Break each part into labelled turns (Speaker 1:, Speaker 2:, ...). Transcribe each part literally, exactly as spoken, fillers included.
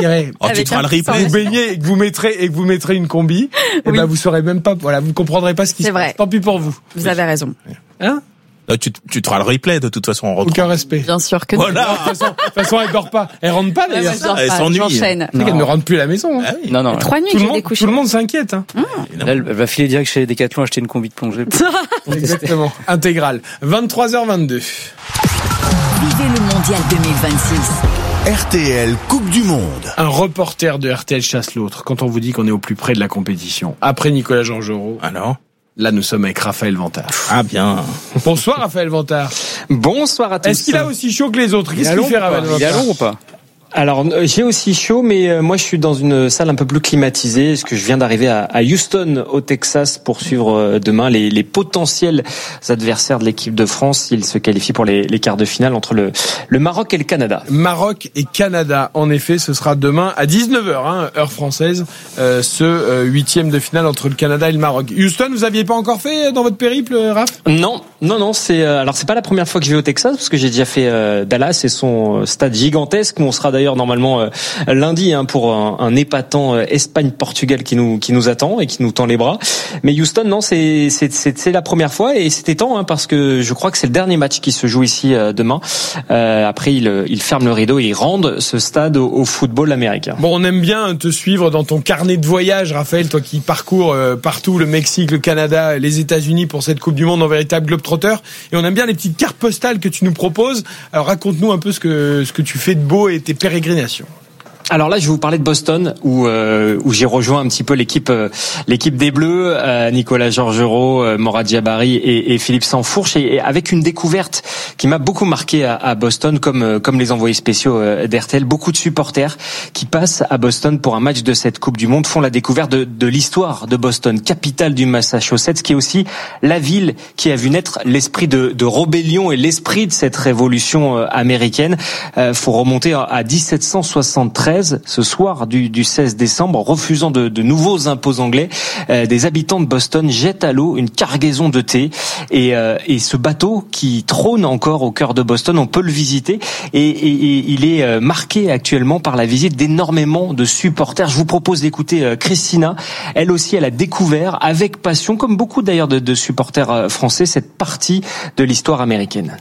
Speaker 1: partirez.
Speaker 2: Oh, tu te feras le replay.
Speaker 1: Vous baignez et que vous mettrez, et que vous mettrez une combi, oui. et ben, vous saurez même pas, voilà, vous comprendrez pas ce qui
Speaker 3: c'est
Speaker 1: se
Speaker 3: vrai.
Speaker 1: passe. Tant pis pour vous.
Speaker 3: Vous avez raison.
Speaker 1: Hein?
Speaker 2: Là, tu, tu te feras le replay, de toute façon, on reprend.
Speaker 1: Aucun respect.
Speaker 3: Bien sûr que
Speaker 2: voilà.
Speaker 3: non.
Speaker 1: De toute façon, de toute façon, elle dort pas. Elle rentre pas, d'ailleurs.
Speaker 3: Ah,
Speaker 2: elle s'ennuie.
Speaker 3: J'enchaîne.
Speaker 1: C'est qu'elle ne rentre plus à la maison, hein.
Speaker 2: Ah oui.
Speaker 4: Non, non.
Speaker 3: Trois nuits,
Speaker 1: Tout le
Speaker 3: j'ai
Speaker 1: monde,
Speaker 3: découché.
Speaker 1: tout le monde s'inquiète, hein.
Speaker 3: Mmh.
Speaker 4: Là, elle va filer direct chez Decathlon acheter une combi de plongée.
Speaker 1: Exactement. Intégrale. vingt-trois heures vingt-deux.
Speaker 5: Vivez le mondial deux mille vingt-six.
Speaker 6: R T L Coupe du Monde.
Speaker 1: Un reporter de R T L chasse l'autre quand on vous dit qu'on est au plus près de la compétition. Après Nicolas Georgerot.
Speaker 2: Alors?
Speaker 1: Là, nous sommes avec Raphaël Vantard.
Speaker 2: Ah, bien.
Speaker 1: Bonsoir, Raphaël Vantard.
Speaker 7: Bonsoir à tous.
Speaker 1: Est-ce qu'il a aussi chaud que les autres? Qu'est-ce qu'il fait, Raphaël Vantard?
Speaker 7: Il est long ou pas? Alors, j'ai aussi chaud, mais euh, moi, je suis dans une salle un peu plus climatisée, parce que je viens d'arriver à, à Houston, au Texas, pour suivre euh, demain les, les potentiels adversaires de l'équipe de France. Ils se qualifient pour les, les quarts de finale entre le, le Maroc et le Canada.
Speaker 1: Maroc et Canada. En effet, ce sera demain à dix-neuf heures, hein, heure française, euh, ce euh, huitième de finale entre le Canada et le Maroc. Houston, vous aviez pas encore fait dans votre périple, Raph?
Speaker 7: Non, non, non. C'est euh, alors c'est pas la première fois que je vais au Texas, parce que j'ai déjà fait euh, Dallas et son stade gigantesque, où on sera d'ailleurs normalement euh, lundi hein, pour un, un épatant euh, Espagne-Portugal qui nous qui nous attend et qui nous tend les bras. Mais Houston, non, c'est c'est c'est, c'est la première fois, et c'était temps hein, parce que je crois que c'est le dernier match qui se joue ici euh, demain. Euh, après, ils ils ferment le rideau et ils rendent ce stade au, au football américain.
Speaker 1: Bon, on aime bien te suivre dans ton carnet de voyage, Raphaël, toi qui parcours euh, partout, le Mexique, le Canada, les États-Unis pour cette Coupe du Monde en véritable globe-trotteur. Et on aime bien les petites cartes postales que tu nous proposes. Alors raconte-nous un peu ce que ce que tu fais de beau et tes pérégrinations.
Speaker 7: Alors là, je vais vous parler de Boston, où euh, où j'ai rejoint un petit peu l'équipe euh, l'équipe des Bleus, euh, Nicolas Georgerot, euh, Morad Jabari et, et Philippe Sansfourche, et, et avec une découverte qui m'a beaucoup marqué à, à Boston, comme euh, comme les envoyés spéciaux euh, d'R T L. Beaucoup de supporters qui passent à Boston pour un match de cette Coupe du Monde font la découverte de, de l'histoire de Boston, capitale du Massachusetts, qui est aussi la ville qui a vu naître l'esprit de, de rébellion et l'esprit de cette révolution euh, américaine. Euh, faut remonter à dix-sept cent soixante-treize. Ce soir du, du seize décembre, refusant de, de nouveaux impôts anglais, euh, des habitants de Boston jettent à l'eau une cargaison de thé, et, euh, et ce bateau qui trône encore au cœur de Boston, on peut le visiter, et, et, et il est euh, marqué actuellement par la visite d'énormément de supporters. Je vous propose d'écouter euh, Christina. Elle aussi, elle a découvert avec passion, comme beaucoup d'ailleurs de, de supporters euh, français, cette partie de l'histoire américaine.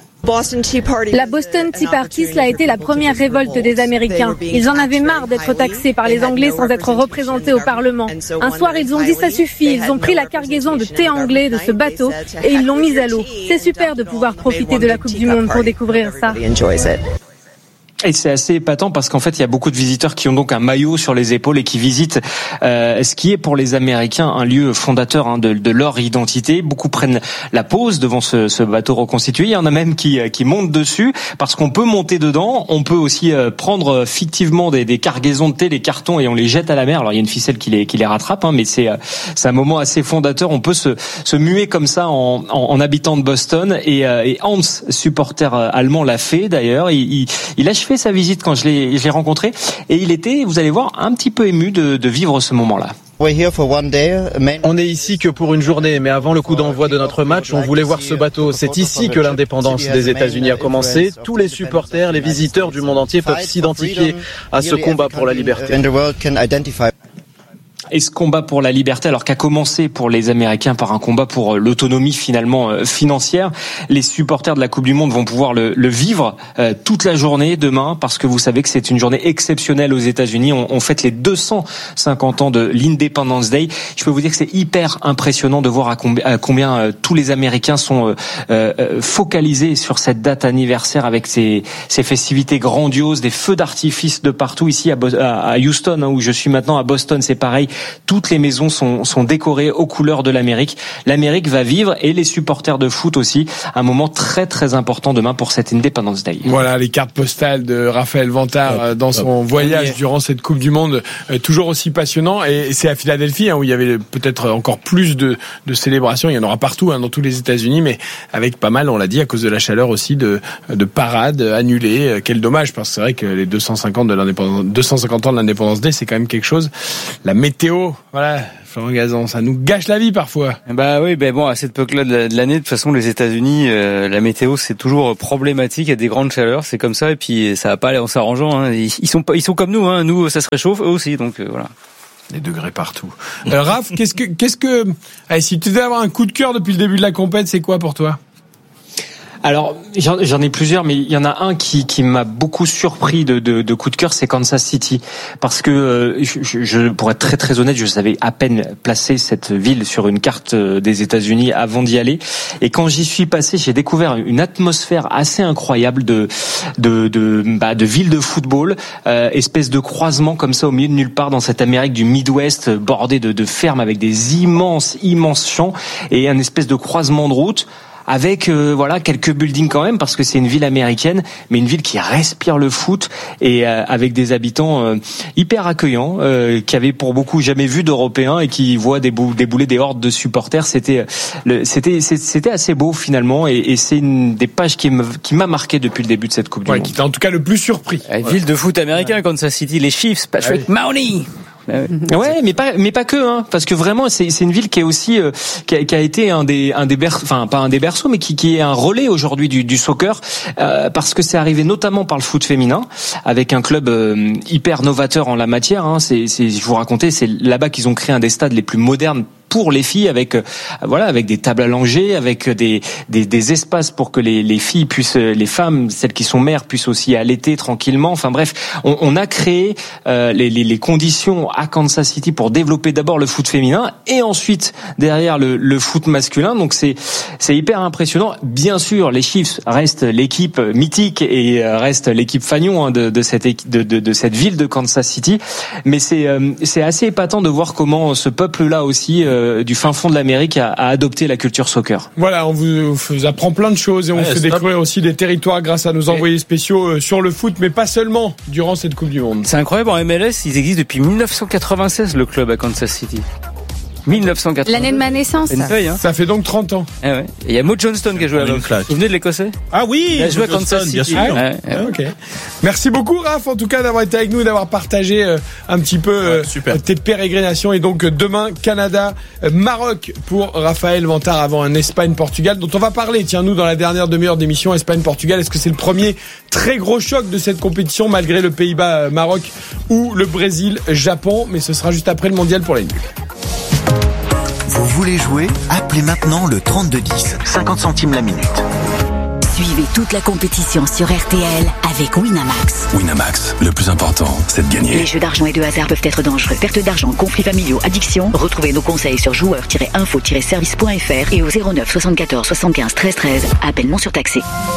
Speaker 8: La Boston Tea Party, cela a été la première révolte des Américains. Ils en avaient marre d'être taxés par les Anglais sans être représentés au Parlement. Un soir, ils ont dit ça suffit. Ils ont pris la cargaison de thé anglais de ce bateau et ils l'ont mise à l'eau. C'est super de pouvoir profiter de la Coupe du Monde pour découvrir ça.
Speaker 7: Et c'est assez épatant parce qu'en fait, il y a beaucoup de visiteurs qui ont donc un maillot sur les épaules et qui visitent euh, ce qui est pour les Américains un lieu fondateur hein, de, de leur identité. Beaucoup prennent la pause devant ce, ce bateau reconstitué. Il y en a même qui, qui montent dessus parce qu'on peut monter dedans. On peut aussi euh, prendre fictivement des, des cargaisons de thé, des cartons, et on les jette à la mer. Alors il y a une ficelle qui les, qui les rattrape, hein, mais c'est, euh, c'est un moment assez fondateur. On peut se, se muer comme ça en, en, en habitant de Boston. Et, euh, et Hans, supporter allemand, l'a fait d'ailleurs. Il, il, il a achevé sa visite quand je l'ai, je l'ai rencontré, et il était, vous allez voir, un petit peu ému de, de vivre ce moment-là.
Speaker 9: On est ici que pour une journée, mais avant le coup d'envoi de notre match, on voulait voir ce bateau. C'est ici que l'indépendance des États-Unis a commencé. Tous les supporters, les visiteurs du monde entier peuvent s'identifier à ce combat pour la liberté.
Speaker 7: Et ce combat pour la liberté, alors qu'a commencé pour les Américains par un combat pour l'autonomie finalement euh, financière, les supporters de la Coupe du Monde vont pouvoir le, le vivre euh, toute la journée demain, parce que vous savez que c'est une journée exceptionnelle aux États-Unis. On, on fête les deux cent cinquante ans de l'Independence Day. Je peux vous dire que c'est hyper impressionnant de voir à combien, à combien euh, tous les Américains sont euh, euh, focalisés sur cette date anniversaire, avec ces, ces festivités grandioses, des feux d'artifice de partout. Ici à, Bo- à Houston, hein, où je suis maintenant, à Boston, c'est pareil. Toutes les maisons sont, sont décorées aux couleurs de l'Amérique. L'Amérique va vivre, et les supporters de foot aussi, un moment très très important demain pour cette Independence Day.
Speaker 1: Voilà les cartes postales de Raphaël Vantard euh, dans son voyage durant cette Coupe du Monde, euh, toujours aussi passionnant. Et c'est à Philadelphie hein, où il y avait peut-être encore plus de, de célébrations. Il y en aura partout hein, dans tous les États-Unis, mais avec pas mal, on l'a dit, à cause de la chaleur aussi, de, de parades annulées. Quel dommage, parce que c'est vrai que les deux cent cinquante de l'indépendance, deux cent cinquante ans de l'Independence Day, c'est quand même quelque chose. La météo météo, voilà, Florent Gazan, ça nous gâche la vie parfois.
Speaker 4: Bah oui, ben bon, à cette époque-là de l'année, de toute façon, les États-Unis, euh, la météo, c'est toujours problématique. Il y a des grandes chaleurs, c'est comme ça, et puis ça va pas aller en s'arrangeant. Hein. Ils, ils sont pas, ils sont comme nous. Hein. Nous, ça se réchauffe, eux aussi, donc euh, voilà.
Speaker 1: Des degrés partout. Euh, Raph, qu'est-ce que, qu'est-ce que, allez, si tu devais avoir un coup de cœur depuis le début de la compète, c'est quoi pour toi?
Speaker 7: Alors j'en, j'en ai plusieurs, mais il y en a un qui, qui m'a beaucoup surpris de, de, de coup de cœur, c'est Kansas City, parce que euh, je, je, pour être très très honnête, je savais à peine placer cette ville sur une carte des États-Unis avant d'y aller, et quand j'y suis passé, j'ai découvert une atmosphère assez incroyable de de de, bah, de ville de football, euh, espèce de croisement comme ça au milieu de nulle part dans cette Amérique du Midwest, bordée de, de fermes avec des immenses immenses champs et un espèce de croisement de route. Avec euh, voilà quelques buildings quand même, parce que c'est une ville américaine, mais une ville qui respire le foot, et euh, avec des habitants euh, hyper accueillants, euh, qui avaient pour beaucoup jamais vu d'Européens et qui voient débou- débouler des hordes de supporters. C'était le, c'était c'était assez beau finalement, et, et c'est une des pages qui me, qui m'a marqué depuis le début de cette Coupe
Speaker 1: ouais,
Speaker 7: du Monde.
Speaker 1: Qui t'a en tout cas le plus surpris.
Speaker 4: La ville de foot américain, ouais. Kansas City, les Chiefs, Patrick ah oui. Mahomes.
Speaker 7: Ouais, mais pas, mais pas que, hein, parce que vraiment, c'est, c'est une ville qui est aussi, euh, qui, a, qui a été un des, un des berceaux, enfin pas un des berceaux, mais qui, qui est un relais aujourd'hui du, du soccer, euh, parce que c'est arrivé notamment par le foot féminin, avec un club euh, hyper novateur en la matière. Hein, c'est, c'est, je vous racontais, c'est là-bas qu'ils ont créé un des stades les plus modernes pour les filles, avec euh, voilà, avec des tables allongées, avec des, des des espaces pour que les les filles puissent, les femmes, celles qui sont mères, puissent aussi allaiter tranquillement. Enfin bref, on, on a créé euh, les, les les conditions à Kansas City pour développer d'abord le foot féminin et ensuite derrière le le foot masculin. Donc c'est c'est hyper impressionnant. Bien sûr, les Chiefs restent l'équipe mythique et reste l'équipe fanion hein, de de cette équipe, de, de de cette ville de Kansas City, mais c'est euh, c'est assez épatant de voir comment ce peuple-là aussi euh, du fin fond de l'Amérique a, a adopté la culture soccer.
Speaker 1: Voilà, on vous, vous apprend plein de choses et on ouais, fait stop. découvrir aussi des territoires grâce à nos envoyés spéciaux sur le foot, mais pas seulement durant cette Coupe du Monde.
Speaker 4: C'est incroyable, en M L S, ils existent depuis dix-neuf cent quatre-vingt-seize, le club à Kansas City. dix-neuf cent quatre-vingt-seize.
Speaker 8: L'année de ma naissance.
Speaker 4: C'est une feuille, hein.
Speaker 1: Ça fait donc trente ans.
Speaker 4: Ah ouais. Et il y a Mo Johnston qui a joué à l'Oc. Vous venez de l'Écossais?
Speaker 2: Ah oui,
Speaker 4: il a joué à Kansas City.
Speaker 2: Bien sûr.
Speaker 4: Ah ouais,
Speaker 1: ah, ok. Merci beaucoup, Raph, en tout cas, d'avoir été avec nous et d'avoir partagé euh, un petit peu euh, ouais, tes pérégrinations. Et donc, demain, Canada, euh, Maroc pour Raphaël Vantard avant un Espagne-Portugal, dont on va parler, tiens, nous, dans la dernière demi-heure d'émission, Espagne-Portugal. Est-ce que c'est le premier très gros choc de cette compétition, malgré le Pays-Bas-Maroc ou le Brésil-Japon? Mais ce sera juste après le mondial pour les nuls.
Speaker 3: Vous voulez jouer? Appelez maintenant le trente-deux dix, cinquante centimes la minute.
Speaker 5: Suivez toute la compétition sur R T L avec Winamax.
Speaker 6: Winamax, le plus important, c'est de gagner.
Speaker 5: Les jeux d'argent et de hasard peuvent être dangereux. Perte d'argent, conflits familiaux, addiction. Retrouvez nos conseils sur joueurs tiret info tiret service point f r et au zéro neuf soixante-quatorze soixante-quinze treize treize. Appel non surtaxé.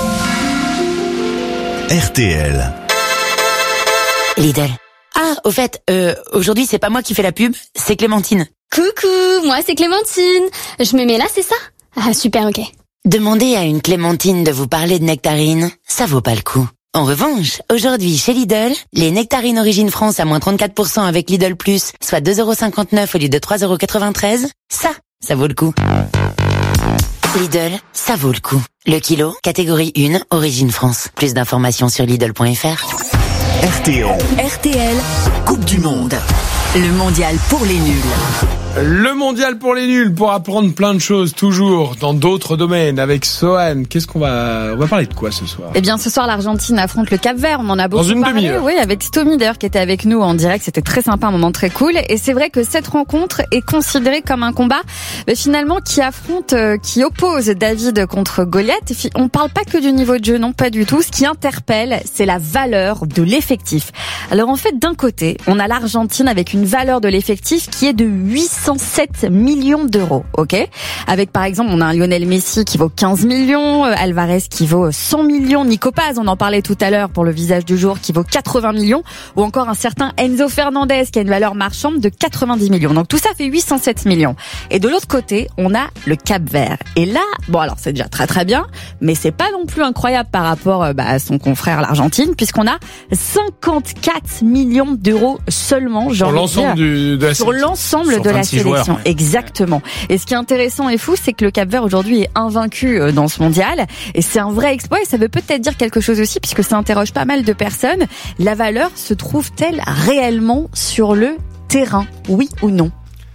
Speaker 3: R T L.
Speaker 10: Lidl. Ah, au fait, euh, aujourd'hui c'est pas moi qui fais la pub, c'est Clémentine.
Speaker 11: Coucou, moi c'est Clémentine. Je me mets là, c'est ça? Ah super, ok.
Speaker 10: Demandez à une Clémentine de vous parler de nectarines, ça vaut pas le coup. En revanche, aujourd'hui chez Lidl, les nectarines Origine France à moins trente-quatre pour cent avec Lidl Plus, soit deux euros cinquante-neuf au lieu de trois euros quatre-vingt-treize, ça, ça vaut le coup. Lidl, ça vaut le coup. Le kilo, catégorie un, Origine France. Plus d'informations sur Lidl point f r.
Speaker 3: R T L.
Speaker 5: R T L, Coupe du Monde. Le mondial pour les nuls.
Speaker 1: Le mondial pour les nuls, pour apprendre plein de choses, toujours dans d'autres domaines, avec Sohan. Qu'est-ce qu'on va, on va parler de quoi ce soir?
Speaker 12: Eh bien, ce soir, l'Argentine affronte le Cap-Vert. On en a beaucoup
Speaker 1: dans une
Speaker 12: parlé.
Speaker 1: Demi-heure.
Speaker 12: Oui, avec Stomy d'ailleurs qui était avec nous en direct. C'était très sympa, un moment très cool. Et c'est vrai que cette rencontre est considérée comme un combat, mais finalement, qui affronte, euh, qui oppose David contre Goliath. Et on parle pas que du niveau de jeu, non, pas du tout. Ce qui interpelle, c'est la valeur de l'effectif. Alors en fait, d'un côté, on a l'Argentine avec une valeur de l'effectif qui est de huit cent sept millions d'euros, ok? Avec par exemple, on a un Lionel Messi qui vaut quinze millions, Alvarez qui vaut cent millions, Nico Paz, on en parlait tout à l'heure pour le visage du jour, qui vaut quatre-vingts millions, ou encore un certain Enzo Fernandez qui a une valeur marchande de quatre-vingt-dix millions. Donc tout ça fait huit cent sept millions. Et de l'autre côté, on a le Cap-Vert. Et là, bon alors c'est déjà très très bien, mais c'est pas non plus incroyable par rapport bah, à son confrère l'Argentine, puisqu'on a cinquante-quatre millions d'euros seulement,
Speaker 1: sur l'ensemble du, de la
Speaker 12: sur l'ensemble sur de la sélection. Joueurs, ouais. Exactement. Et ce qui est intéressant et fou, c'est que le Cap-Vert aujourd'hui est invaincu dans ce mondial, et c'est un vrai exploit, et ça veut peut-être dire quelque chose aussi, puisque ça interroge pas mal de personnes. La valeur se trouve-t-elle réellement sur le terrain, oui ou non?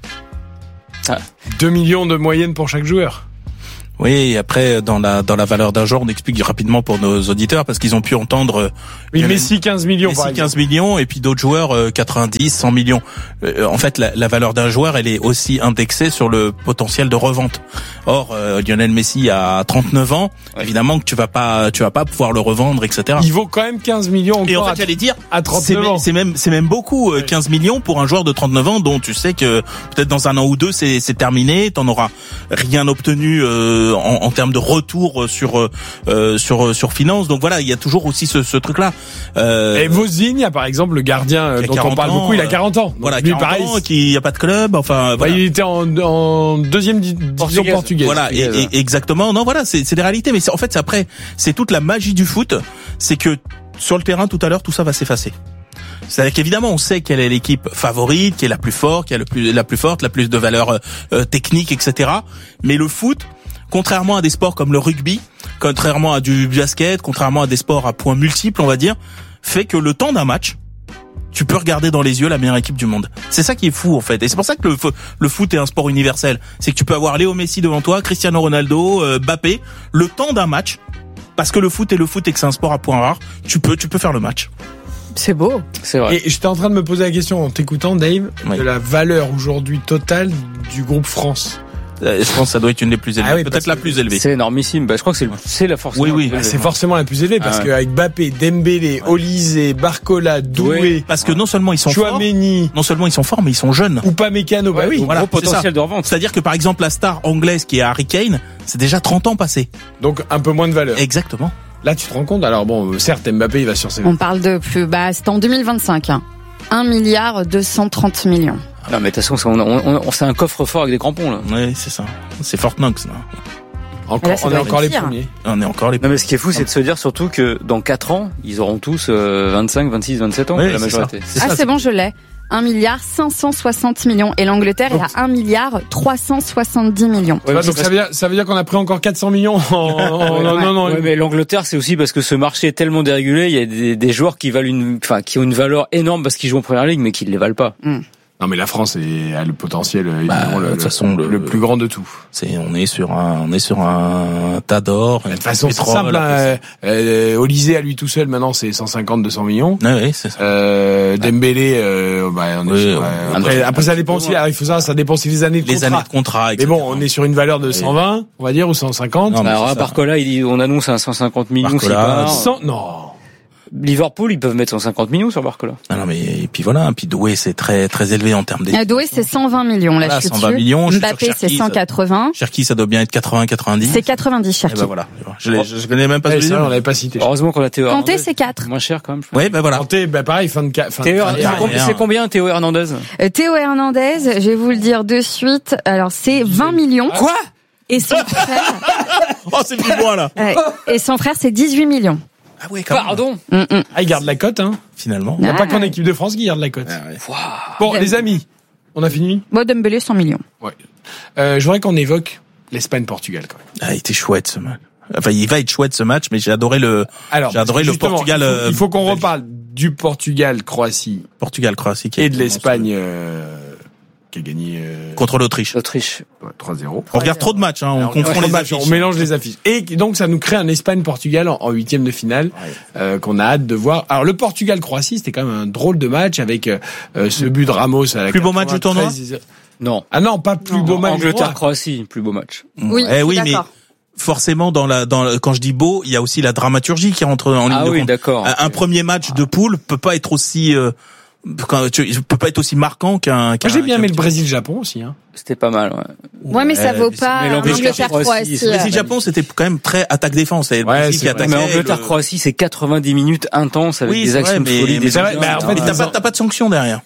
Speaker 1: Ah. deux millions de moyenne pour chaque joueur.
Speaker 2: Oui, après dans la dans la valeur d'un joueur, on explique rapidement pour nos auditeurs parce qu'ils ont pu entendre.
Speaker 1: Oui, Messi quinze millions.
Speaker 2: Messi
Speaker 1: par
Speaker 2: quinze millions et puis d'autres joueurs euh, quatre-vingt-dix, cent millions. Euh, en fait, la, la valeur d'un joueur, elle est aussi indexée sur le potentiel de revente. Or, euh, Lionel Messi a trente-neuf ans. Ouais. Évidemment que tu vas pas tu vas pas pouvoir le revendre, et cetera.
Speaker 1: Il vaut quand même quinze millions. Encore
Speaker 2: et en fait,
Speaker 1: à,
Speaker 2: j'allais dire
Speaker 1: à trente-neuf ans.
Speaker 2: C'est même c'est même beaucoup euh, quinze millions pour un joueur de trente-neuf ans dont tu sais que peut-être dans un an ou deux c'est c'est terminé. T'en auras rien obtenu euh, en, en termes de retour sur euh, sur sur finance. Donc voilà, il y a toujours aussi ce, ce truc là.
Speaker 1: Euh, et Vozine, par exemple, le gardien dont on parle ans, beaucoup, il a quarante ans.
Speaker 2: Voilà, lui
Speaker 1: quarante
Speaker 2: pareil, ans, qui y a pas de club. Enfin, voilà.
Speaker 1: Il était en, en deuxième division portugaise.
Speaker 2: Voilà, et, et, exactement. Non, voilà, c'est c'est des réalités. Mais c'est, en fait, c'est après, c'est toute la magie du foot. C'est que sur le terrain, tout à l'heure, tout ça va s'effacer. C'est-à-dire qu'évidemment, on sait quelle est l'équipe favorite, qui est la plus forte, qui a le plus la plus forte, la plus de valeur euh, technique, et cetera. Mais le foot, contrairement à des sports comme le rugby, contrairement à du basket, contrairement à des sports à points multiples, on va dire, fait que le temps d'un match, tu peux regarder dans les yeux la meilleure équipe du monde. C'est ça qui est fou, en fait. Et c'est pour ça que le, le foot est un sport universel. C'est que tu peux avoir Léo Messi devant toi, Cristiano Ronaldo, euh, Mbappé, le temps d'un match, parce que le foot est le foot et que c'est un sport à points rares, tu peux, tu peux faire le match.
Speaker 12: C'est beau.
Speaker 1: C'est vrai. Et j'étais en train de me poser la question en t'écoutant, Dave, oui. de la valeur aujourd'hui totale du groupe France.
Speaker 2: Je pense que ça doit être une des plus élevées, ah oui, peut-être la plus élevée.
Speaker 4: C'est énormissime. Bah, je crois que c'est le, c'est la force.
Speaker 2: Oui, oui.
Speaker 1: Bah, c'est forcément la plus élevée parce ah ouais. qu'avec Mbappé, Dembélé, Olysée, Barcola, Doué,
Speaker 2: oui. parce que non seulement ils sont
Speaker 1: Chouameni,
Speaker 2: forts, non seulement ils sont forts, mais ils sont jeunes.
Speaker 1: Ou pas Mécano, bah
Speaker 2: ouais,
Speaker 1: oui.
Speaker 2: Voilà,
Speaker 4: gros potentiel de revente.
Speaker 2: C'est-à-dire que par exemple la star anglaise qui est Harry Kane, c'est déjà trente ans passé.
Speaker 1: Donc un peu moins de valeur.
Speaker 2: Exactement.
Speaker 1: Là, tu te rends compte. Alors bon, certes, Mbappé, il va sur ses.
Speaker 12: On parle de plus bas. C'est en deux mille vingt-cinq. Hein. un milliard deux cent trente millions.
Speaker 4: Non mais de toute façon, on, on, on, c'est un coffre-fort avec des crampons là.
Speaker 2: Oui, c'est ça. C'est Fort Knox là.
Speaker 1: Encore, là, on est encore les premiers.
Speaker 2: On est encore les
Speaker 4: premiers. Non mais ce qui est fou, c'est de se dire surtout que dans quatre ans, ils auront tous euh, vingt-cinq, vingt-six, vingt-sept ans
Speaker 2: oui,
Speaker 4: la majorité.
Speaker 12: C'est ça. Ah, c'est bon, je l'ai. un milliard cinq cent soixante millions et l'Angleterre donc, est à un milliard trois cent soixante-dix millions.
Speaker 1: Ouais, donc ça veut dire ça veut dire qu'on a pris encore quatre cents millions en, en
Speaker 4: ouais,
Speaker 1: non
Speaker 4: ouais.
Speaker 1: non non.
Speaker 4: Ouais, mais l'Angleterre c'est aussi parce que ce marché est tellement dérégulé, il y a des, des joueurs qui valent une enfin qui ont une valeur énorme parce qu'ils jouent en première ligue mais qui ne les valent pas.
Speaker 12: Mm.
Speaker 1: Non mais la France est, a le potentiel
Speaker 2: bah,
Speaker 1: le,
Speaker 2: de toute façon le,
Speaker 1: le plus grand de tout.
Speaker 2: C'est on est sur un on est sur un tas d'or.
Speaker 1: De toute façon c'est simple. Hein, euh, Olysée à lui tout seul maintenant c'est cent cinquante, deux cents millions.
Speaker 2: Ah oui c'est ça.
Speaker 1: Euh, Dembélé euh, bah on est
Speaker 2: oui,
Speaker 1: sur, euh, après, après ça dépend aussi. Il faut ça ça dépend aussi des années de
Speaker 2: les
Speaker 1: contrat.
Speaker 2: années de contrat.
Speaker 1: Mais bon on est sur une valeur de cent vingt on va dire ou cent cinquante.
Speaker 4: Non, alors Barcola il dit on annonce un cent cinquante millions.
Speaker 2: Barcola,
Speaker 1: cent non.
Speaker 4: Liverpool, ils peuvent mettre cent cinquante millions sur Barcola.
Speaker 2: Non, non, mais et puis voilà, puis Doué c'est très très élevé en termes d'équipe.
Speaker 12: Doué c'est cent vingt millions là,
Speaker 2: voilà,
Speaker 12: je suis
Speaker 2: cent vingt millions.
Speaker 12: Mbappé c'est cent quatre-vingts.
Speaker 2: Cherki ça doit bien être quatre-vingts quatre-vingt-dix.
Speaker 12: C'est quatre-vingt-dix Cherki.
Speaker 2: Eh ben voilà, je l'ai, je connais même pas
Speaker 1: ouais,
Speaker 2: celui-là.
Speaker 1: On l'avait pas cité.
Speaker 4: Heureusement qu'on a Théo
Speaker 12: Kanté c'est quatre.
Speaker 4: Moins cher quand même.
Speaker 2: Oui, ben voilà.
Speaker 1: Kanté ben pareil fin de fin
Speaker 4: Théo, c'est combien Théo Hernandez?
Speaker 12: Théo Hernandez, je vais vous le dire de suite. Alors c'est vingt millions.
Speaker 4: Quoi?
Speaker 12: Et son frère.
Speaker 2: Oh, c'est plus moi là.
Speaker 12: Et son frère c'est dix-huit millions.
Speaker 2: Ah ouais, quand
Speaker 4: Pardon.
Speaker 12: Même. Mm-mm.
Speaker 1: Ah, il garde la cote, hein.
Speaker 2: Finalement.
Speaker 1: Il n'y a
Speaker 12: ah,
Speaker 1: pas qu'en équipe de France qui garde la cote.
Speaker 2: Ah, ouais.
Speaker 4: Wow.
Speaker 1: Bon, les amis, on a fini?
Speaker 12: Bon, Dembélé, cent millions.
Speaker 1: Ouais. Euh, je voudrais qu'on évoque l'Espagne-Portugal, quand même.
Speaker 2: Ah, il était chouette, ce match. Enfin, il va être chouette, ce match, mais j'ai adoré le,
Speaker 1: Alors,
Speaker 2: j'ai adoré le Portugal.
Speaker 1: Il faut, il faut qu'on reparle du Portugal-Croatie.
Speaker 2: Portugal-Croatie.
Speaker 1: Et de l'Espagne, euh, qui a gagné euh...
Speaker 2: contre l'Autriche.
Speaker 4: L'Autriche.
Speaker 1: Ouais, trois zéro.
Speaker 2: On regarde trop de matchs, hein, on
Speaker 1: Alors,
Speaker 2: confond
Speaker 1: les
Speaker 2: les
Speaker 1: matchs, on mélange les affiches. Et donc ça nous crée un Espagne-Portugal en, en huitième de finale ouais. euh, qu'on a hâte de voir. Alors le Portugal-Croatie, c'était quand même un drôle de match avec euh, ce but de Ramos à la
Speaker 2: plus beau match du tournoi.
Speaker 4: Non.
Speaker 1: Ah non, pas plus
Speaker 4: non,
Speaker 1: beau match.
Speaker 4: Angleterre-Croatie, plus beau match.
Speaker 12: Oui,
Speaker 2: eh oui,
Speaker 12: d'accord.
Speaker 2: mais forcément dans la dans le, quand je dis beau, il y a aussi la dramaturgie qui rentre en ligne
Speaker 4: ah
Speaker 2: de
Speaker 4: oui,
Speaker 2: compte.
Speaker 4: D'accord.
Speaker 2: Un, un premier match de poule peut pas être aussi euh, Quand tu, il peut pas être aussi marquant qu'un. qu'un
Speaker 1: Moi j'ai bien aimé
Speaker 2: qu'un...
Speaker 1: le Brésil-Japon aussi. Hein.
Speaker 4: C'était pas mal. Ouais,
Speaker 12: ouais mais ça vaut pas.
Speaker 4: Angleterre-Croatie.
Speaker 2: Le Brésil-Japon c'était quand même très attaque-défense. C'est le
Speaker 1: ouais,
Speaker 2: Brésil qui attaquait.
Speaker 4: Mais Angleterre-Croatie c'est quatre-vingt-dix minutes intenses avec
Speaker 2: oui,
Speaker 4: des actions
Speaker 2: vrai,
Speaker 4: de folie.
Speaker 2: Mais,
Speaker 4: des
Speaker 2: mais, mais en fait t'as pas, t'as pas de sanction derrière.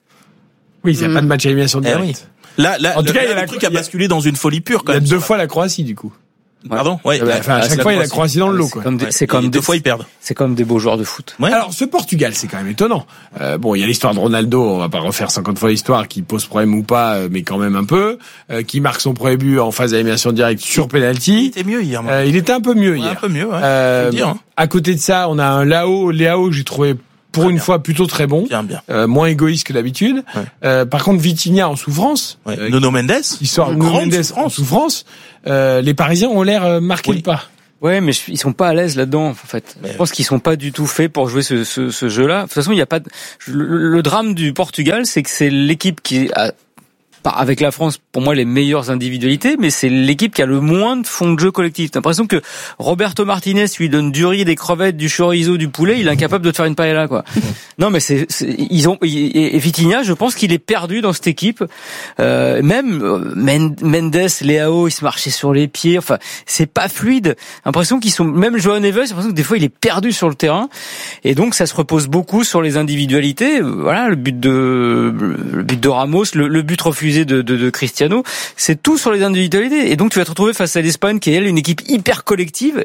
Speaker 1: Oui, il n'y a mm. pas de match à élimination directe. Eh oui.
Speaker 2: Là, là, en tout le, cas, il y a le truc a basculé dans une folie pure. Quand
Speaker 1: il y a
Speaker 2: même,
Speaker 1: deux fois la Croatie du coup.
Speaker 2: Pardon. Ouais.
Speaker 1: Bah, enfin, à chaque fois, il y a la Croatie dans le lot.
Speaker 4: C'est comme, des, c'est comme
Speaker 2: deux fois ils perdent.
Speaker 4: C'est comme des beaux joueurs de foot.
Speaker 1: Ouais. Alors, ce Portugal, c'est quand même étonnant. Euh, bon, il y a l'histoire de Ronaldo. On va pas refaire cinquante fois l'histoire, qui pose problème ou pas, mais quand même un peu. Euh, qui marque son premier but en phase d'élimination directe sur penalty.
Speaker 2: Il était mieux hier.
Speaker 1: Euh, il était un peu mieux
Speaker 2: ouais,
Speaker 1: hier.
Speaker 2: Un peu mieux. Ouais.
Speaker 1: Euh,
Speaker 2: dire, hein.
Speaker 1: À côté de ça, on a un Lao, Léao que j'ai trouvé pour
Speaker 2: très
Speaker 1: une
Speaker 2: bien.
Speaker 1: fois plutôt très bon,
Speaker 2: bien, bien.
Speaker 1: Euh, moins égoïste que d'habitude.
Speaker 2: Ouais.
Speaker 1: Euh, par contre, Vitinha en souffrance.
Speaker 2: Ouais.
Speaker 1: Euh,
Speaker 2: Nuno Mendes,
Speaker 1: qui sort
Speaker 2: une
Speaker 1: Nuno
Speaker 2: grande
Speaker 1: Mendes en souffrance. Euh, les Parisiens ont l'air euh, marquer
Speaker 2: Oui.
Speaker 1: le pas.
Speaker 4: Ouais, mais je- ils sont pas à l'aise là-dedans, en fait.
Speaker 2: Mais
Speaker 4: je pense qu'ils sont pas du tout faits pour jouer ce, ce, ce jeu-là. De toute façon, il y a pas. De... Le, le drame du Portugal, c'est que c'est l'équipe qui a, avec la France, pour moi, les meilleures individualités, mais c'est l'équipe qui a le moins de fond de jeu collectif. T'as l'impression que Roberto Martinez lui donne du riz, des crevettes, du chorizo, du poulet, il est incapable de te faire une paella, quoi. Non, mais c'est, c'est ils ont et, et Vitinha, je pense qu'il est perdu dans cette équipe. Euh, même euh, Mendes, Leao, ils se marchaient sur les pieds. Enfin, c'est pas fluide. L'impression qu'ils sont, même Joao Neves, j'ai l'impression que des fois il est perdu sur le terrain. Et donc ça se repose beaucoup sur les individualités. Voilà, le but de le but de Ramos, le, le but refusé de, de, de Cristiano, c'est tout sur les individualités. Et donc tu vas te retrouver face à l'Espagne qui est elle une équipe hyper collective.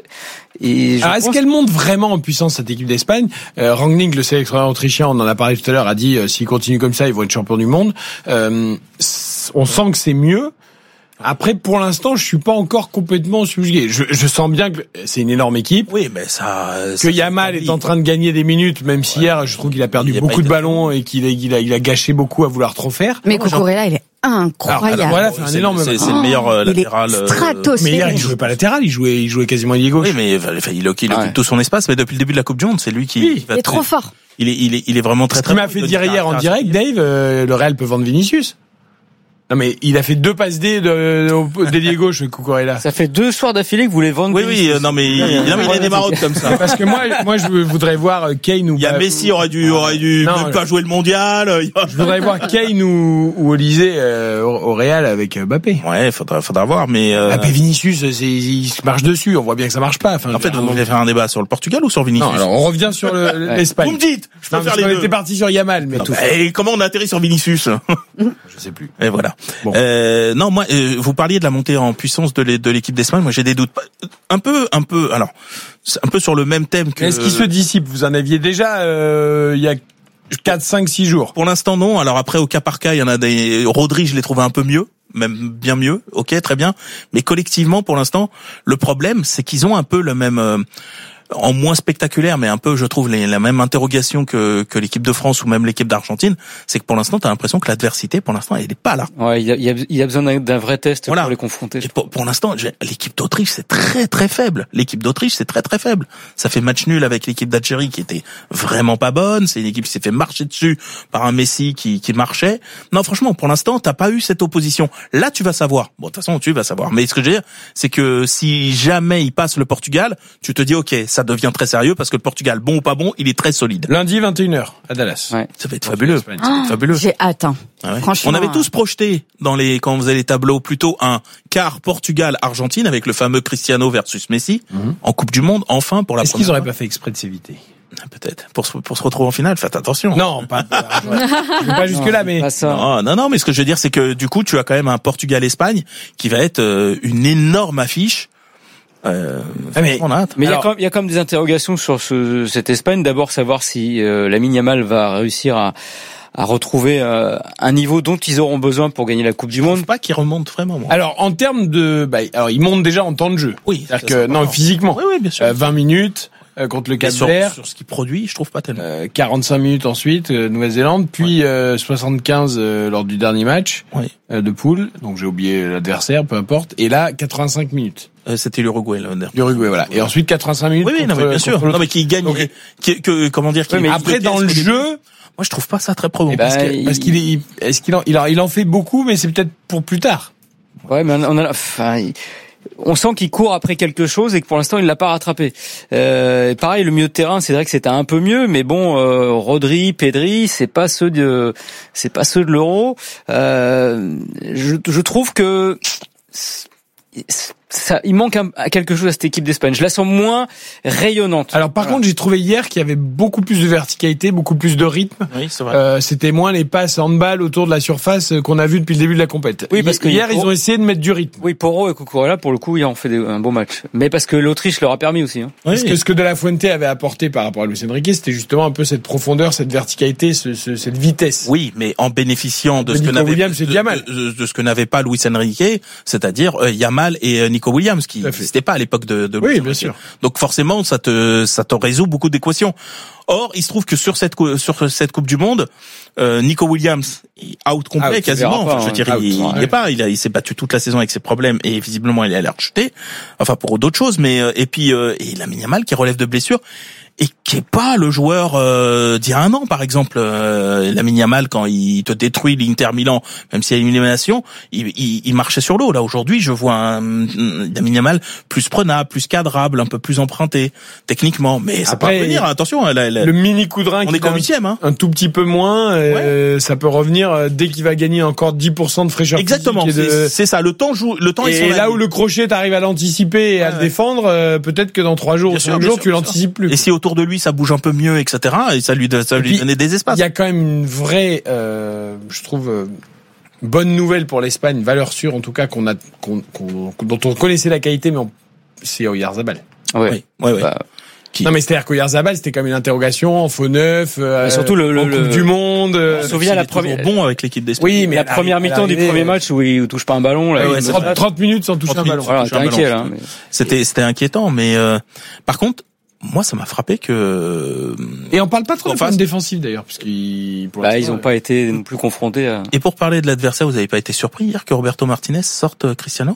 Speaker 4: Et je
Speaker 1: Alors,
Speaker 4: pense...
Speaker 1: est-ce qu'elle monte vraiment en puissance, cette équipe d'Espagne? euh, Rangnick, le sélectionneur autrichien, on en a parlé tout à l'heure, a dit euh, s'ils continuent comme ça, ils vont être champions du monde. Euh, on sent que c'est mieux. Après, pour l'instant, je suis pas encore complètement subjugué. Je, je sens bien que c'est une énorme équipe.
Speaker 2: Oui, mais ça.
Speaker 1: Que Yamal est en train de gagner des minutes, même si ouais. hier, je trouve qu'il a perdu beaucoup de ballons et qu'il a, il a, il a gâché beaucoup à vouloir trop faire.
Speaker 12: Mais Cucurella, il est incroyable.
Speaker 1: Alors, voilà, c'est un
Speaker 2: c'est,
Speaker 1: énorme.
Speaker 2: C'est, c'est oh, le meilleur euh, latéral.
Speaker 12: Stratosphérique.
Speaker 1: Mais hier, il jouait pas latéral, il jouait, il jouait quasiment ailier gauche.
Speaker 2: Oui, mais enfin, il occupe
Speaker 1: ouais.
Speaker 2: tout son espace. Mais depuis le début de la Coupe du Monde, c'est lui qui.
Speaker 12: Oui, il est trop fort.
Speaker 2: Il est, il est, il est vraiment très.
Speaker 1: Ce qui m'a fait dire hier en direct, Dave, euh, le Real peut vendre Vinicius. Non mais il a fait deux passes D de, de d'ailier gauche, Cucurella.
Speaker 4: Ça fait deux soirs d'affilée que vous voulez vendre.
Speaker 2: Oui oui, non mais il, non, mais il a des marottes comme ça.
Speaker 1: Parce que moi moi je voudrais voir Kane ou.
Speaker 2: Il y a Messi aurait dû aurait dû non, même pas jouer le mondial.
Speaker 1: Je voudrais voir Kane ou ou Olysée euh, au Real avec Mbappé.
Speaker 2: Ouais, faudra faudra voir mais. Euh...
Speaker 1: Mbappé Vinicius, c'est il se marche dessus. On voit bien que ça marche pas. Enfin,
Speaker 2: en fait, vous voulez faire un débat sur le Portugal ou sur Vinicius?
Speaker 1: Non, alors on revient sur le, l'Espagne.
Speaker 2: Vous me dites, je peux
Speaker 1: non,
Speaker 2: faire les deux.
Speaker 1: On était parti sur Yamal, mais
Speaker 2: non,
Speaker 1: tout.
Speaker 2: Et comment on a atterri sur Vinicius?
Speaker 1: Je sais plus.
Speaker 2: Et voilà. Bon. Euh, non, moi, euh, vous parliez de la montée en puissance de, de l'équipe d'Espagne. Moi, j'ai des doutes. Un peu, un peu. Alors, un peu sur le même thème que.
Speaker 1: Est-ce qu'il se dissipe? Vous en aviez déjà euh, il y a quatre, cinq, six jours.
Speaker 2: Pour l'instant, non. Alors après, au cas par cas, il y en a des. Rodri, je l'ai trouvé un peu mieux. Même bien mieux, ok, très bien. Mais collectivement, pour l'instant, le problème, c'est qu'ils ont un peu le même, euh, en moins spectaculaire, mais un peu, je trouve, les, la même interrogation que, que l'équipe de France ou même l'équipe d'Argentine. C'est que pour l'instant, t'as l'impression que l'adversité, pour l'instant, elle n'est pas là.
Speaker 4: Ouais, il y a, il y a, il y a besoin d'un, d'un vrai test
Speaker 2: voilà.
Speaker 4: pour les confronter.
Speaker 2: Et pour, pour l'instant, l'équipe d'Autriche, c'est très très faible. L'équipe d'Autriche, c'est très très faible. Ça fait match nul avec l'équipe d'Algérie qui était vraiment pas bonne. C'est une équipe qui s'est fait marcher dessus par un Messi qui, qui marchait. Non, franchement, pour l'instant, t'as pas eu cette opposition. Là, tu vas savoir. Bon, de toute façon, tu vas savoir. Mais ce que je veux dire, c'est que si jamais il passe le Portugal, tu te dis, ok, ça devient très sérieux parce que le Portugal, bon ou pas bon, il est très solide.
Speaker 1: Lundi, vingt et une heures, à Dallas.
Speaker 4: Ouais.
Speaker 2: Ça va être fabuleux. Ça va être fabuleux.
Speaker 12: J'ai hâte. Hein.
Speaker 2: Ah ouais.
Speaker 12: Franchement.
Speaker 2: On avait tous projeté dans les, quand on faisait les tableaux, plutôt un quart Portugal-Argentine avec le fameux Cristiano versus Messi mm-hmm. en Coupe du Monde, enfin, pour la
Speaker 1: Est-ce
Speaker 2: première
Speaker 1: qu'ils auraient
Speaker 2: fois.
Speaker 1: pas fait exprès de s'éviter?
Speaker 2: Peut-être. Pour se, pour se retrouver en finale, faites attention.
Speaker 1: Non, pas, pas jusque là, mais.
Speaker 4: Pas ça.
Speaker 2: Non, non, non, mais ce que je veux dire, c'est que, du coup, tu as quand même un Portugal-Espagne qui va être euh, une énorme affiche. Euh,
Speaker 4: ah mais on a hâte. Mais il y a quand il y a quand même des interrogations sur ce, cette Espagne. D'abord, savoir si euh, Lamine Yamal va réussir à, à retrouver euh, un niveau dont ils auront besoin pour gagner la Coupe du Monde.
Speaker 2: Je trouve pas qu'il remonte vraiment. Moi.
Speaker 1: Alors, en termes de, bah, alors il monte déjà en temps de jeu.
Speaker 2: Oui.
Speaker 1: C'est-à-dire que non, physiquement.
Speaker 2: Oui, oui, bien sûr.
Speaker 1: Euh, vingt minutes. Euh, contre le Cap Vert.
Speaker 2: Sur, sur ce qu'il produit, je trouve pas tellement.
Speaker 1: Euh, quarante-cinq minutes ensuite, euh, Nouvelle-Zélande, puis ouais. euh, soixante-quinze euh, lors du dernier match
Speaker 2: oui.
Speaker 1: euh, de poule. Donc j'ai oublié l'adversaire, peu importe. Et là, quatre-vingt-cinq minutes.
Speaker 2: Euh, c'était l'Uruguay là.
Speaker 1: L'Uruguay, voilà. Et ensuite quatre-vingt-cinq minutes.
Speaker 2: Oui, oui,
Speaker 1: contre,
Speaker 2: non, mais bien sûr. Non, mais qui gagne,
Speaker 1: donc,
Speaker 2: qui, que, comment dire, qui
Speaker 1: oui, mais après dans le jeu.
Speaker 2: Moi, je trouve pas ça très probant.
Speaker 1: Eh ben, parce, que, parce qu'il est, est-ce qu'il en, il en, il en fait beaucoup, mais c'est peut-être pour plus tard.
Speaker 4: Ouais, mais on a, enfin. Il... On sent qu'il court après quelque chose et que pour l'instant il l'a pas rattrapé. Euh, pareil, le milieu de terrain, c'est vrai que c'était un peu mieux, mais bon, euh, Rodri, Pedri, c'est pas ceux de, c'est pas ceux de l'Euro. Euh, je, je trouve que ça, il manque un, quelque chose à cette équipe d'Espagne. Je la sens moins rayonnante.
Speaker 1: Alors par voilà. contre, j'ai trouvé hier qu'il y avait beaucoup plus de verticalité, beaucoup plus de rythme.
Speaker 2: Oui, c'est vrai.
Speaker 1: Euh, c'était moins les passes handball autour de la surface qu'on a vu depuis le début de la compète.
Speaker 4: Oui, parce que
Speaker 1: hier, ils ont essayé de mettre du rythme.
Speaker 4: Oui, Porro et Cucurella, pour le coup, ils ont fait des, un bon match. Mais parce que l'Autriche leur a permis aussi. Hein.
Speaker 1: Oui. Parce que ce que De La Fuente avait apporté par rapport à Luis Enrique, c'était justement un peu cette profondeur, cette verticalité, ce, ce, cette vitesse.
Speaker 2: Oui, mais en bénéficiant de,
Speaker 1: de
Speaker 2: ce
Speaker 1: Nico
Speaker 2: que n'avait
Speaker 1: Williams et
Speaker 2: de,
Speaker 1: Yamal.
Speaker 2: De, de, de ce que n'avait pas Luis Enrique, c'est-à-dire euh, Yamal et euh, Nico Nico Williams, qui n'existait pas à l'époque de, de
Speaker 1: oui, bien sûr.
Speaker 2: Donc forcément, ça te, ça te résout beaucoup d'équations. Or, il se trouve que sur cette, sur cette Coupe du Monde, euh, Nico Williams, out complet out, quasiment. Pas, enfin, je veux dire, out, il, ouais. il est pas, il a, il s'est battu toute la saison avec ses problèmes et visiblement il a l'air chuté. Enfin, pour d'autres choses, mais et puis euh, et Lamine Yamal qui relève de blessures. Et qui est pas le joueur euh, d'il y a un an, par exemple. Euh, Lamine Yamal, quand il te détruit l'Inter Milan, même s'il y a une élimination, il, il, il marchait sur l'eau. Là, aujourd'hui, je vois un, un Lamine Yamal plus prenable, plus cadrable, un peu plus emprunté, techniquement. Mais ça
Speaker 1: Après,
Speaker 2: peut revenir, attention. La, la,
Speaker 1: le mini coup de rein,
Speaker 2: on est qu'en huitième. Hein.
Speaker 1: Un tout petit peu moins, euh, ouais. ça peut revenir dès qu'il va gagner encore dix pour cent de fraîcheur.
Speaker 2: Exactement,
Speaker 1: de...
Speaker 2: c'est, c'est ça. Le temps joue, le temps
Speaker 1: et là où le crochet, t'arrives à l'anticiper et ouais, à ouais. le défendre, euh, peut-être que dans trois jours, ou cinq jours, sûr, tu l'anticipes plus.
Speaker 2: Et si autour de lui, ça bouge un peu mieux, et cetera. Et ça lui, ça lui donnait des espaces.
Speaker 1: Il y a quand même une vraie, euh, je trouve, euh, bonne nouvelle pour l'Espagne, valeur sûre en tout cas qu'on a, qu'on, qu'on, dont on connaissait la qualité, mais on, c'est Oyarzabal.
Speaker 4: Ouais,
Speaker 2: oui, ouais, ouais. Bah,
Speaker 1: qui... Non mais c'est-à-dire qu'Oyarzabal c'était comme une interrogation en faux neuf, euh,
Speaker 4: surtout le,
Speaker 1: en
Speaker 4: le
Speaker 1: Coupe
Speaker 4: le...
Speaker 1: du Monde.
Speaker 4: On se souvient la première
Speaker 2: bon avec l'équipe d'Espagne.
Speaker 1: Oui, mais
Speaker 4: la première mi-temps du premier match où il touche pas un ballon. Là,
Speaker 2: ouais,
Speaker 1: il trente, trente minutes sans toucher un ballon.
Speaker 4: Voilà, t'es inquiet là. Mais...
Speaker 2: C'était, c'était inquiétant, mais euh, par contre. Moi, ça m'a frappé que...
Speaker 1: Et on parle pas trop de phase défensive d'ailleurs, parce qu'ils...
Speaker 4: Bah, ils ont pas été non plus confrontés à...
Speaker 2: Et pour parler de l'adversaire, vous avez pas été surpris hier que Roberto Martinez sorte Cristiano?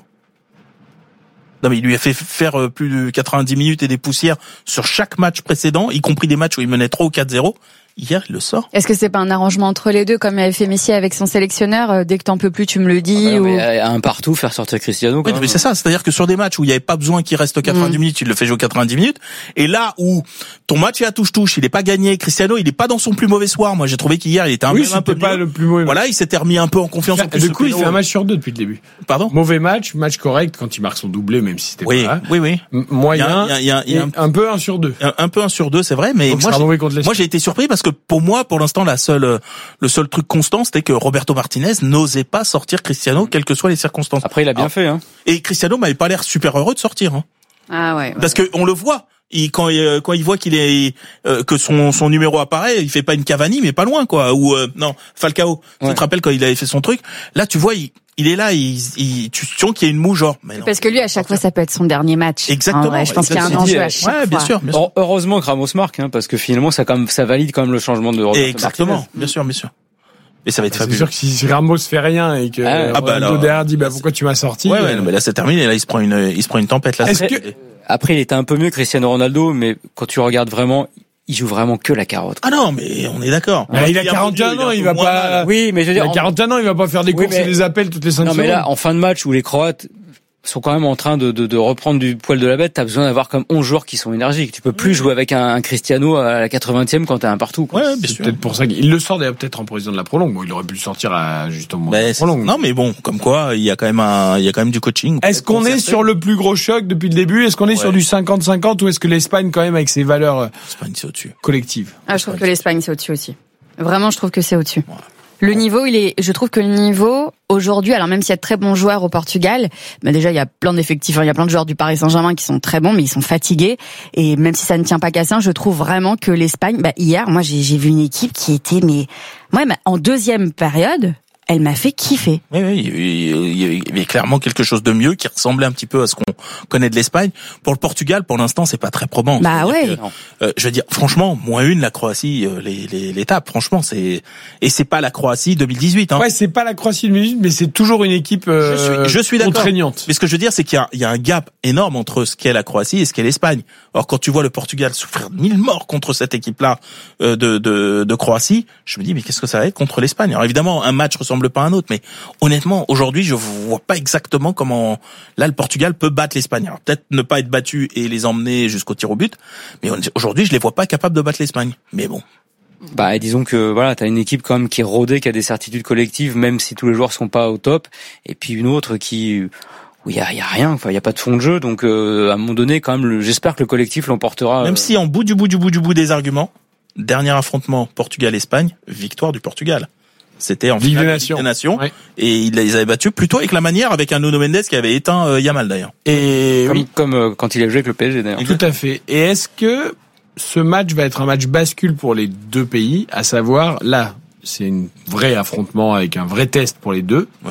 Speaker 2: Non, mais il lui a fait faire plus de quatre-vingt-dix minutes et des poussières sur chaque match précédent, y compris des matchs où il menait trois ou quatre zéro. Hier, il le sort.
Speaker 12: Est-ce que c'est pas un arrangement entre les deux, comme avait fait Messi avec son sélectionneur, euh, dès que t'en peux plus, tu me le dis,
Speaker 4: ah bah,
Speaker 12: ou...
Speaker 4: mais un partout, faire sortir Cristiano,
Speaker 2: oui, mais c'est ça. C'est-à-dire que sur des matchs où il n'y avait pas besoin qu'il reste quatre-vingt-dix mmh. minutes, il le fait jouer quatre-vingt-dix minutes. Et là où ton match est à touche-touche, il est pas gagné, Cristiano, il est pas dans son plus mauvais soir. Moi, j'ai trouvé qu'hier, il était un,
Speaker 1: oui,
Speaker 2: un peu
Speaker 1: pas
Speaker 2: mieux.
Speaker 1: le plus mauvais.
Speaker 2: Voilà, il s'était remis un peu en confiance.
Speaker 1: En plus, du coup, il fait un match sur deux depuis le début.
Speaker 2: Pardon?
Speaker 1: Mauvais match, match correct quand il marque son doublé, même si c'était
Speaker 2: oui,
Speaker 1: pas là.
Speaker 2: Oui, oui,
Speaker 1: oui. Moyen.
Speaker 2: Il y a, il y a, il y a un,
Speaker 1: un peu un sur deux.
Speaker 2: Un, un peu un sur deux, c'est vrai, mais
Speaker 1: donc,
Speaker 2: moi, j'ai, moi, j'ai été surpris parce que pour moi, pour l'instant, la seule, le seul truc constant, c'était que Roberto Martinez n'osait pas sortir Cristiano, quelles que soient les circonstances.
Speaker 4: Après, il a bien Alors, fait, hein.
Speaker 2: Et Cristiano m'avait pas l'air super heureux de sortir, hein.
Speaker 12: Ah ouais. ouais.
Speaker 2: Parce que on le voit. Il, quand, il, quand il voit qu'il est euh, que son son numéro apparaît, il fait pas une Cavani, mais pas loin, quoi. Ou euh, non, Falcao. Ouais. Tu te rappelles quand il avait fait son truc? Là, tu vois, il, il est là, il, il, tu sens qu'il y a une moue, genre. Mais non,
Speaker 12: parce que lui, à chaque fois, ça peut être son dernier match.
Speaker 2: Exactement.
Speaker 12: Vrai, je pense qu'il y a un enjeu à chaque
Speaker 2: ouais,
Speaker 12: fois.
Speaker 2: Bien sûr, bien sûr.
Speaker 4: Heureusement que Ramos marque, hein, parce que finalement, ça, quand même, ça valide quand même le changement de Roberto
Speaker 2: Exactement.
Speaker 4: Martinez.
Speaker 2: Bien sûr, bien sûr. Et ça va être
Speaker 1: c'est
Speaker 2: fabuleux.
Speaker 1: sûr que si Ramos fait rien et que
Speaker 2: ah, bah
Speaker 1: Ronaldo derrière dit bah pourquoi tu m'as sorti.
Speaker 2: Ouais, ouais, euh... mais là c'est terminé. Là, il se prend une, il se prend une tempête là.
Speaker 1: Est-ce
Speaker 4: après,
Speaker 1: que
Speaker 4: après, il était un peu mieux Cristiano Ronaldo, mais quand tu regardes vraiment, il joue vraiment que la carotte.
Speaker 2: Ah non, mais on est d'accord.
Speaker 1: Ah, il a quarante et un ans, il va pas.
Speaker 4: Oui, mais je veux dire,
Speaker 1: il a quarante et un ans, il va pas faire des courses
Speaker 4: oui, mais...
Speaker 1: et des appels toutes les cinq secondes.
Speaker 4: Non, mais là, en fin de match où les Croates sont quand même en train de, de, de reprendre du poil de la bête, t'as besoin d'avoir comme onze joueurs qui sont énergiques. Tu peux plus jouer avec un, un Cristiano à la quatre-vingtième quand t'es un partout, quoi.
Speaker 1: Ouais, bien sûr. C'est peut-être pour ça qu'il le sort d'ailleurs peut-être en président de la prolongue. Bon, il aurait pu le sortir à, justement, ben, la prolongue.
Speaker 2: Non, mais bon, comme quoi, il y a quand même un, il y a quand même du coaching.
Speaker 1: Est-ce qu'on est sur le plus gros choc depuis le début? Est-ce qu'on est ouais. sur du cinquante cinquante ou est-ce que l'Espagne, quand même, avec ses valeurs
Speaker 2: l'Espagne, c'est au-dessus.
Speaker 1: collectives?
Speaker 12: Ah, je trouve que l'Espagne, c'est au-dessus aussi. Vraiment, je trouve que c'est au-dessus. Ouais. Le niveau, il est, je trouve que le niveau, aujourd'hui, alors même s'il y a de très bons joueurs au Portugal, bah déjà, il y a plein d'effectifs, il y a plein de joueurs du Paris Saint-Germain qui sont très bons, mais ils sont fatigués. Et même si ça ne tient pas qu'à ça, je trouve vraiment que l'Espagne, bah, hier, moi, j'ai, j'ai vu une équipe qui était, mais, moi, en deuxième période, elle m'a fait kiffer.
Speaker 2: Oui, oui, il y avait clairement quelque chose de mieux qui ressemblait un petit peu à ce qu'on connaît de l'Espagne. Pour le Portugal, pour l'instant, c'est pas très probant.
Speaker 12: Bah ouais.
Speaker 2: Que, euh, je veux dire, franchement, moins une, la Croatie, euh, les, les, l'étape, franchement, c'est, et c'est pas la Croatie deux mille dix-huit, hein.
Speaker 1: Ouais, c'est pas la Croatie deux mille dix-huit, mais c'est toujours une équipe, euh,
Speaker 2: je suis, je suis d'accord.
Speaker 1: contraignante.
Speaker 2: Mais ce que je veux dire, c'est qu'il y a, il y a un gap énorme entre ce qu'est la Croatie et ce qu'est l'Espagne. Alors, quand tu vois le Portugal souffrir mille morts contre cette équipe-là, euh, de, de, de Croatie, je me dis, mais qu'est-ce que ça va être contre l'Espagne? Alors, évidemment, un match ressemble pas à un autre, mais honnêtement, aujourd'hui, je vois pas exactement comment là le Portugal peut battre l'Espagne. Alors peut-être ne pas être battu et les emmener jusqu'au tir au but, mais aujourd'hui, je les vois pas capables de battre l'Espagne. Mais bon.
Speaker 4: Bah, disons que voilà, t'as une équipe quand même qui est rodée, qui a des certitudes collectives, même si tous les joueurs sont pas au top, et puis une autre qui où il y a, y a rien, enfin il y a pas de fond de jeu, donc euh, à un moment donné, quand même, le, j'espère que le collectif l'emportera.
Speaker 2: Même
Speaker 4: euh...
Speaker 2: si en bout du bout du bout du bout des arguments, dernier affrontement Portugal-Espagne, victoire du Portugal. C'était en finale de Ligue des Nations, ouais. Et ils les avaient battus plutôt avec la manière, avec un Nuno Mendes qui avait éteint euh, Yamal d'ailleurs.
Speaker 1: Et
Speaker 4: comme,
Speaker 1: oui.
Speaker 4: comme euh, quand il a joué avec le P S G d'ailleurs.
Speaker 1: Tout à fait. Et est-ce que ce match va être un match bascule pour les deux pays, à savoir là, c'est un vrai affrontement avec un vrai test pour les deux.
Speaker 2: Oui.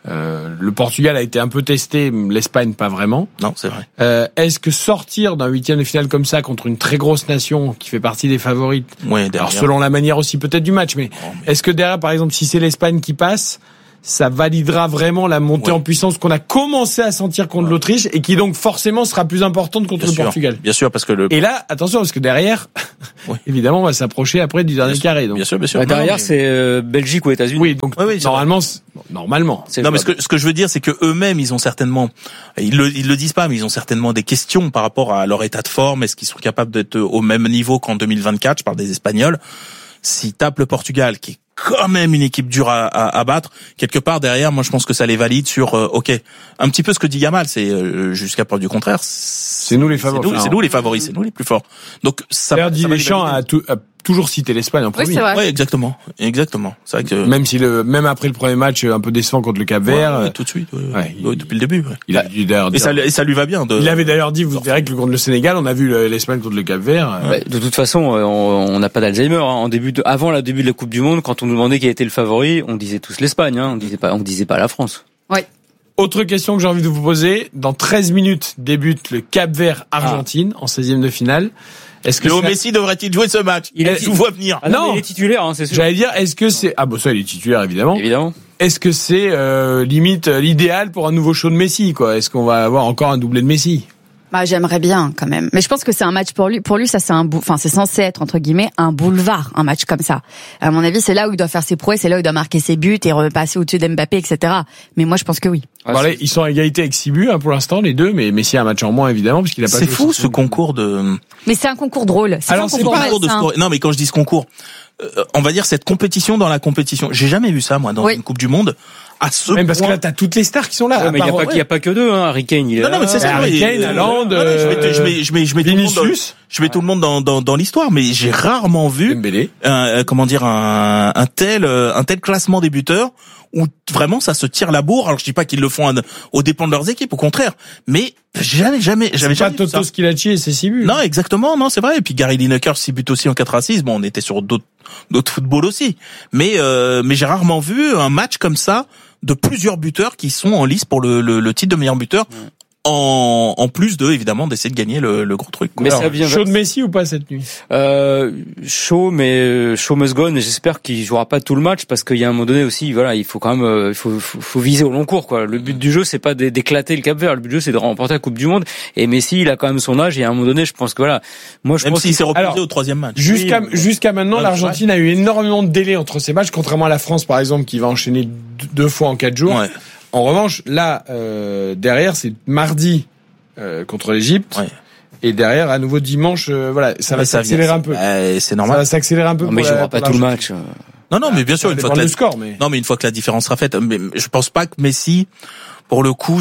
Speaker 1: Euh, le Portugal a été un peu testé, l'Espagne pas vraiment.
Speaker 2: Non, c'est vrai.
Speaker 1: Euh, est-ce que sortir d'un huitième de finale comme ça contre une très grosse nation qui fait partie des favorites,
Speaker 2: ouais,
Speaker 1: alors selon la manière aussi peut-être du match, mais, oh, mais... est-ce que derrière, par exemple, si c'est l'Espagne qui passe, ça validera vraiment la montée ouais. en puissance qu'on a commencé à sentir contre ouais. l'Autriche et qui donc forcément sera plus importante contre
Speaker 2: bien
Speaker 1: le
Speaker 2: sûr,
Speaker 1: Portugal.
Speaker 2: Bien sûr, parce que le...
Speaker 1: Et là, attention, parce que derrière, ouais. évidemment, on va s'approcher après du dernier
Speaker 2: bien
Speaker 1: carré.
Speaker 2: Sûr,
Speaker 1: donc.
Speaker 2: Bien sûr, bien sûr.
Speaker 4: Bah, derrière,
Speaker 2: mais...
Speaker 4: c'est euh, Belgique ou États-Unis.
Speaker 1: Oui, donc
Speaker 2: ouais, oui,
Speaker 1: normalement, c'est... normalement.
Speaker 2: C'est non, mais ce que, ce que je veux dire, c'est que eux-mêmes, ils ont certainement, ils le, ils le disent pas, mais ils ont certainement des questions par rapport à leur état de forme. Est-ce qu'ils sont capables d'être au même niveau qu'en deux mille vingt-quatre? Je parle des Espagnols. S'ils tapent le Portugal, qui est quand même une équipe dure à, à, à battre, quelque part derrière, moi je pense que ça les valide sur euh, ok, un petit peu ce que dit Yamal, c'est euh, jusqu'à preuve du contraire,
Speaker 1: c'est, c'est nous les favoris,
Speaker 2: c'est nous, c'est nous les favoris, c'est nous les plus forts. Donc ça.
Speaker 1: D'ailleurs, Didier Deschamps a, tout, a toujours cité l'Espagne en premier.
Speaker 12: Oui, c'est vrai.
Speaker 2: Oui, exactement, exactement. C'est vrai que
Speaker 1: même si le, même après le premier match un peu décevant contre le Cap-Vert,
Speaker 2: ouais, ouais, tout de suite, ouais,
Speaker 1: ouais,
Speaker 2: ouais, il, depuis le début. Ouais.
Speaker 1: Il a dû d'ailleurs
Speaker 2: et ça, et ça lui va bien. De...
Speaker 1: Il avait d'ailleurs dit, vous verrez que contre le Sénégal, on a vu l'Espagne contre le Cap-Vert.
Speaker 4: Ouais, de toute façon, on n'a pas d'Alzheimer. Hein. En début, de, avant le début de la Coupe du Monde, quand on nous demandait qui était le favori, on disait tous l'Espagne. Hein. On disait pas, on disait pas la France.
Speaker 12: Oui.
Speaker 1: Autre question que j'ai envie de vous poser. Dans treize minutes débute le Cap-Vert-Argentine ah. en seizième de finale.
Speaker 2: Est-ce que Léo ça... Messi devrait-il jouer ce match? Il est... voit venir.
Speaker 4: Ah non, non. Mais il est titulaire, hein, c'est sûr.
Speaker 1: J'allais dire, est-ce que c'est... Ah bon, ça, il est titulaire, évidemment.
Speaker 4: Évidemment.
Speaker 1: Est-ce que c'est euh, limite l'idéal pour un nouveau show de Messi, quoi? Est-ce qu'on va avoir encore un doublé de Messi?
Speaker 12: Bah, j'aimerais bien, quand même. Mais je pense que c'est un match pour lui. Pour lui, ça, c'est un bou... enfin, c'est censé être, entre guillemets, un boulevard, un match comme ça. À mon avis, c'est là où il doit faire ses prouesses, c'est là où il doit marquer ses buts et repasser au-dessus d'Mbappé, et cetera. Mais moi, je pense que oui.
Speaker 1: Ouais, bon, allez, ils sont à égalité avec six buts, hein, pour l'instant, les deux, mais Messi a un match en moins, évidemment, puisqu'il a pas.
Speaker 2: C'est fou, ce concours de...
Speaker 12: Mais c'est un concours drôle. C'est
Speaker 2: Alors,
Speaker 12: un
Speaker 2: c'est
Speaker 12: concours
Speaker 2: pas un concours de score. Non, mais quand je dis ce concours, euh, on va dire cette compétition dans la compétition. J'ai jamais vu ça, moi, dans oui. une Coupe du Monde. À ce
Speaker 1: Même
Speaker 2: point.
Speaker 1: parce que là, t'as toutes les stars qui sont là.
Speaker 4: Ouais, mais il y a pas, ouais. y a pas que deux, hein. Harry Kane, il est
Speaker 2: non,
Speaker 4: là.
Speaker 2: Non, mais c'est ça.
Speaker 1: Harry Kane, Haaland, euh,
Speaker 2: je mets, je mets, je mets, je mets tout le monde dans, je mets tout le monde dans, dans, dans l'histoire, mais j'ai rarement vu, un, comment dire, un, un tel, un tel classement des buteurs où vraiment ça se tire la bourre. Alors je dis pas qu'ils le font aux dépens de leurs équipes, au contraire, mais jamais, jamais, j'avais jamais
Speaker 1: vu ça. C'est pas Toto Schillaci et ses six buts.
Speaker 2: Non, exactement, non, c'est vrai. Et puis Gary Lineker, six buts aussi en quatre à six. Bon, on était sur d'autres, d'autres football aussi. Mais, euh, mais j'ai rarement vu un match comme ça de plusieurs buteurs qui sont en lice pour le, le, le titre de meilleur buteur. Ouais. En, en plus de, évidemment, d'essayer de gagner le, le gros truc.
Speaker 1: Mais alors, ça vient chaud de Messi ou pas cette nuit?
Speaker 4: Euh, chaud, mais chaud must go on. Et j'espère qu'il jouera pas tout le match parce qu'il y a un moment donné aussi, voilà, il faut quand même, il faut, faut, faut viser au long cours, quoi. Le but du jeu, c'est pas d'éclater le Cap-Vert. Le but du jeu, c'est de remporter la Coupe du Monde. Et Messi, il a quand même son âge. Et à un moment donné, je pense que voilà, moi, je
Speaker 2: même
Speaker 4: pense
Speaker 2: s'il s'est reposé
Speaker 1: alors,
Speaker 2: au troisième match.
Speaker 1: Jusqu'à,
Speaker 2: oui,
Speaker 1: jusqu'à maintenant, ouais, l'Argentine ouais. a eu énormément de délais entre ces matchs, contrairement à la France, par exemple, qui va enchaîner deux fois en quatre jours. Ouais. En revanche, là, euh, derrière, c'est mardi. Euh, contre l'Égypte ouais. et derrière à nouveau dimanche euh, voilà ça ouais, va ça s'accélérer un peu
Speaker 2: euh, c'est normal
Speaker 1: ça va s'accélérer un peu
Speaker 4: non, mais je vois pas tout le match
Speaker 2: non non mais bien sûr une fois que la...
Speaker 1: score, mais...
Speaker 2: non mais une fois que la différence sera faite mais je pense pas que Messi pour le coup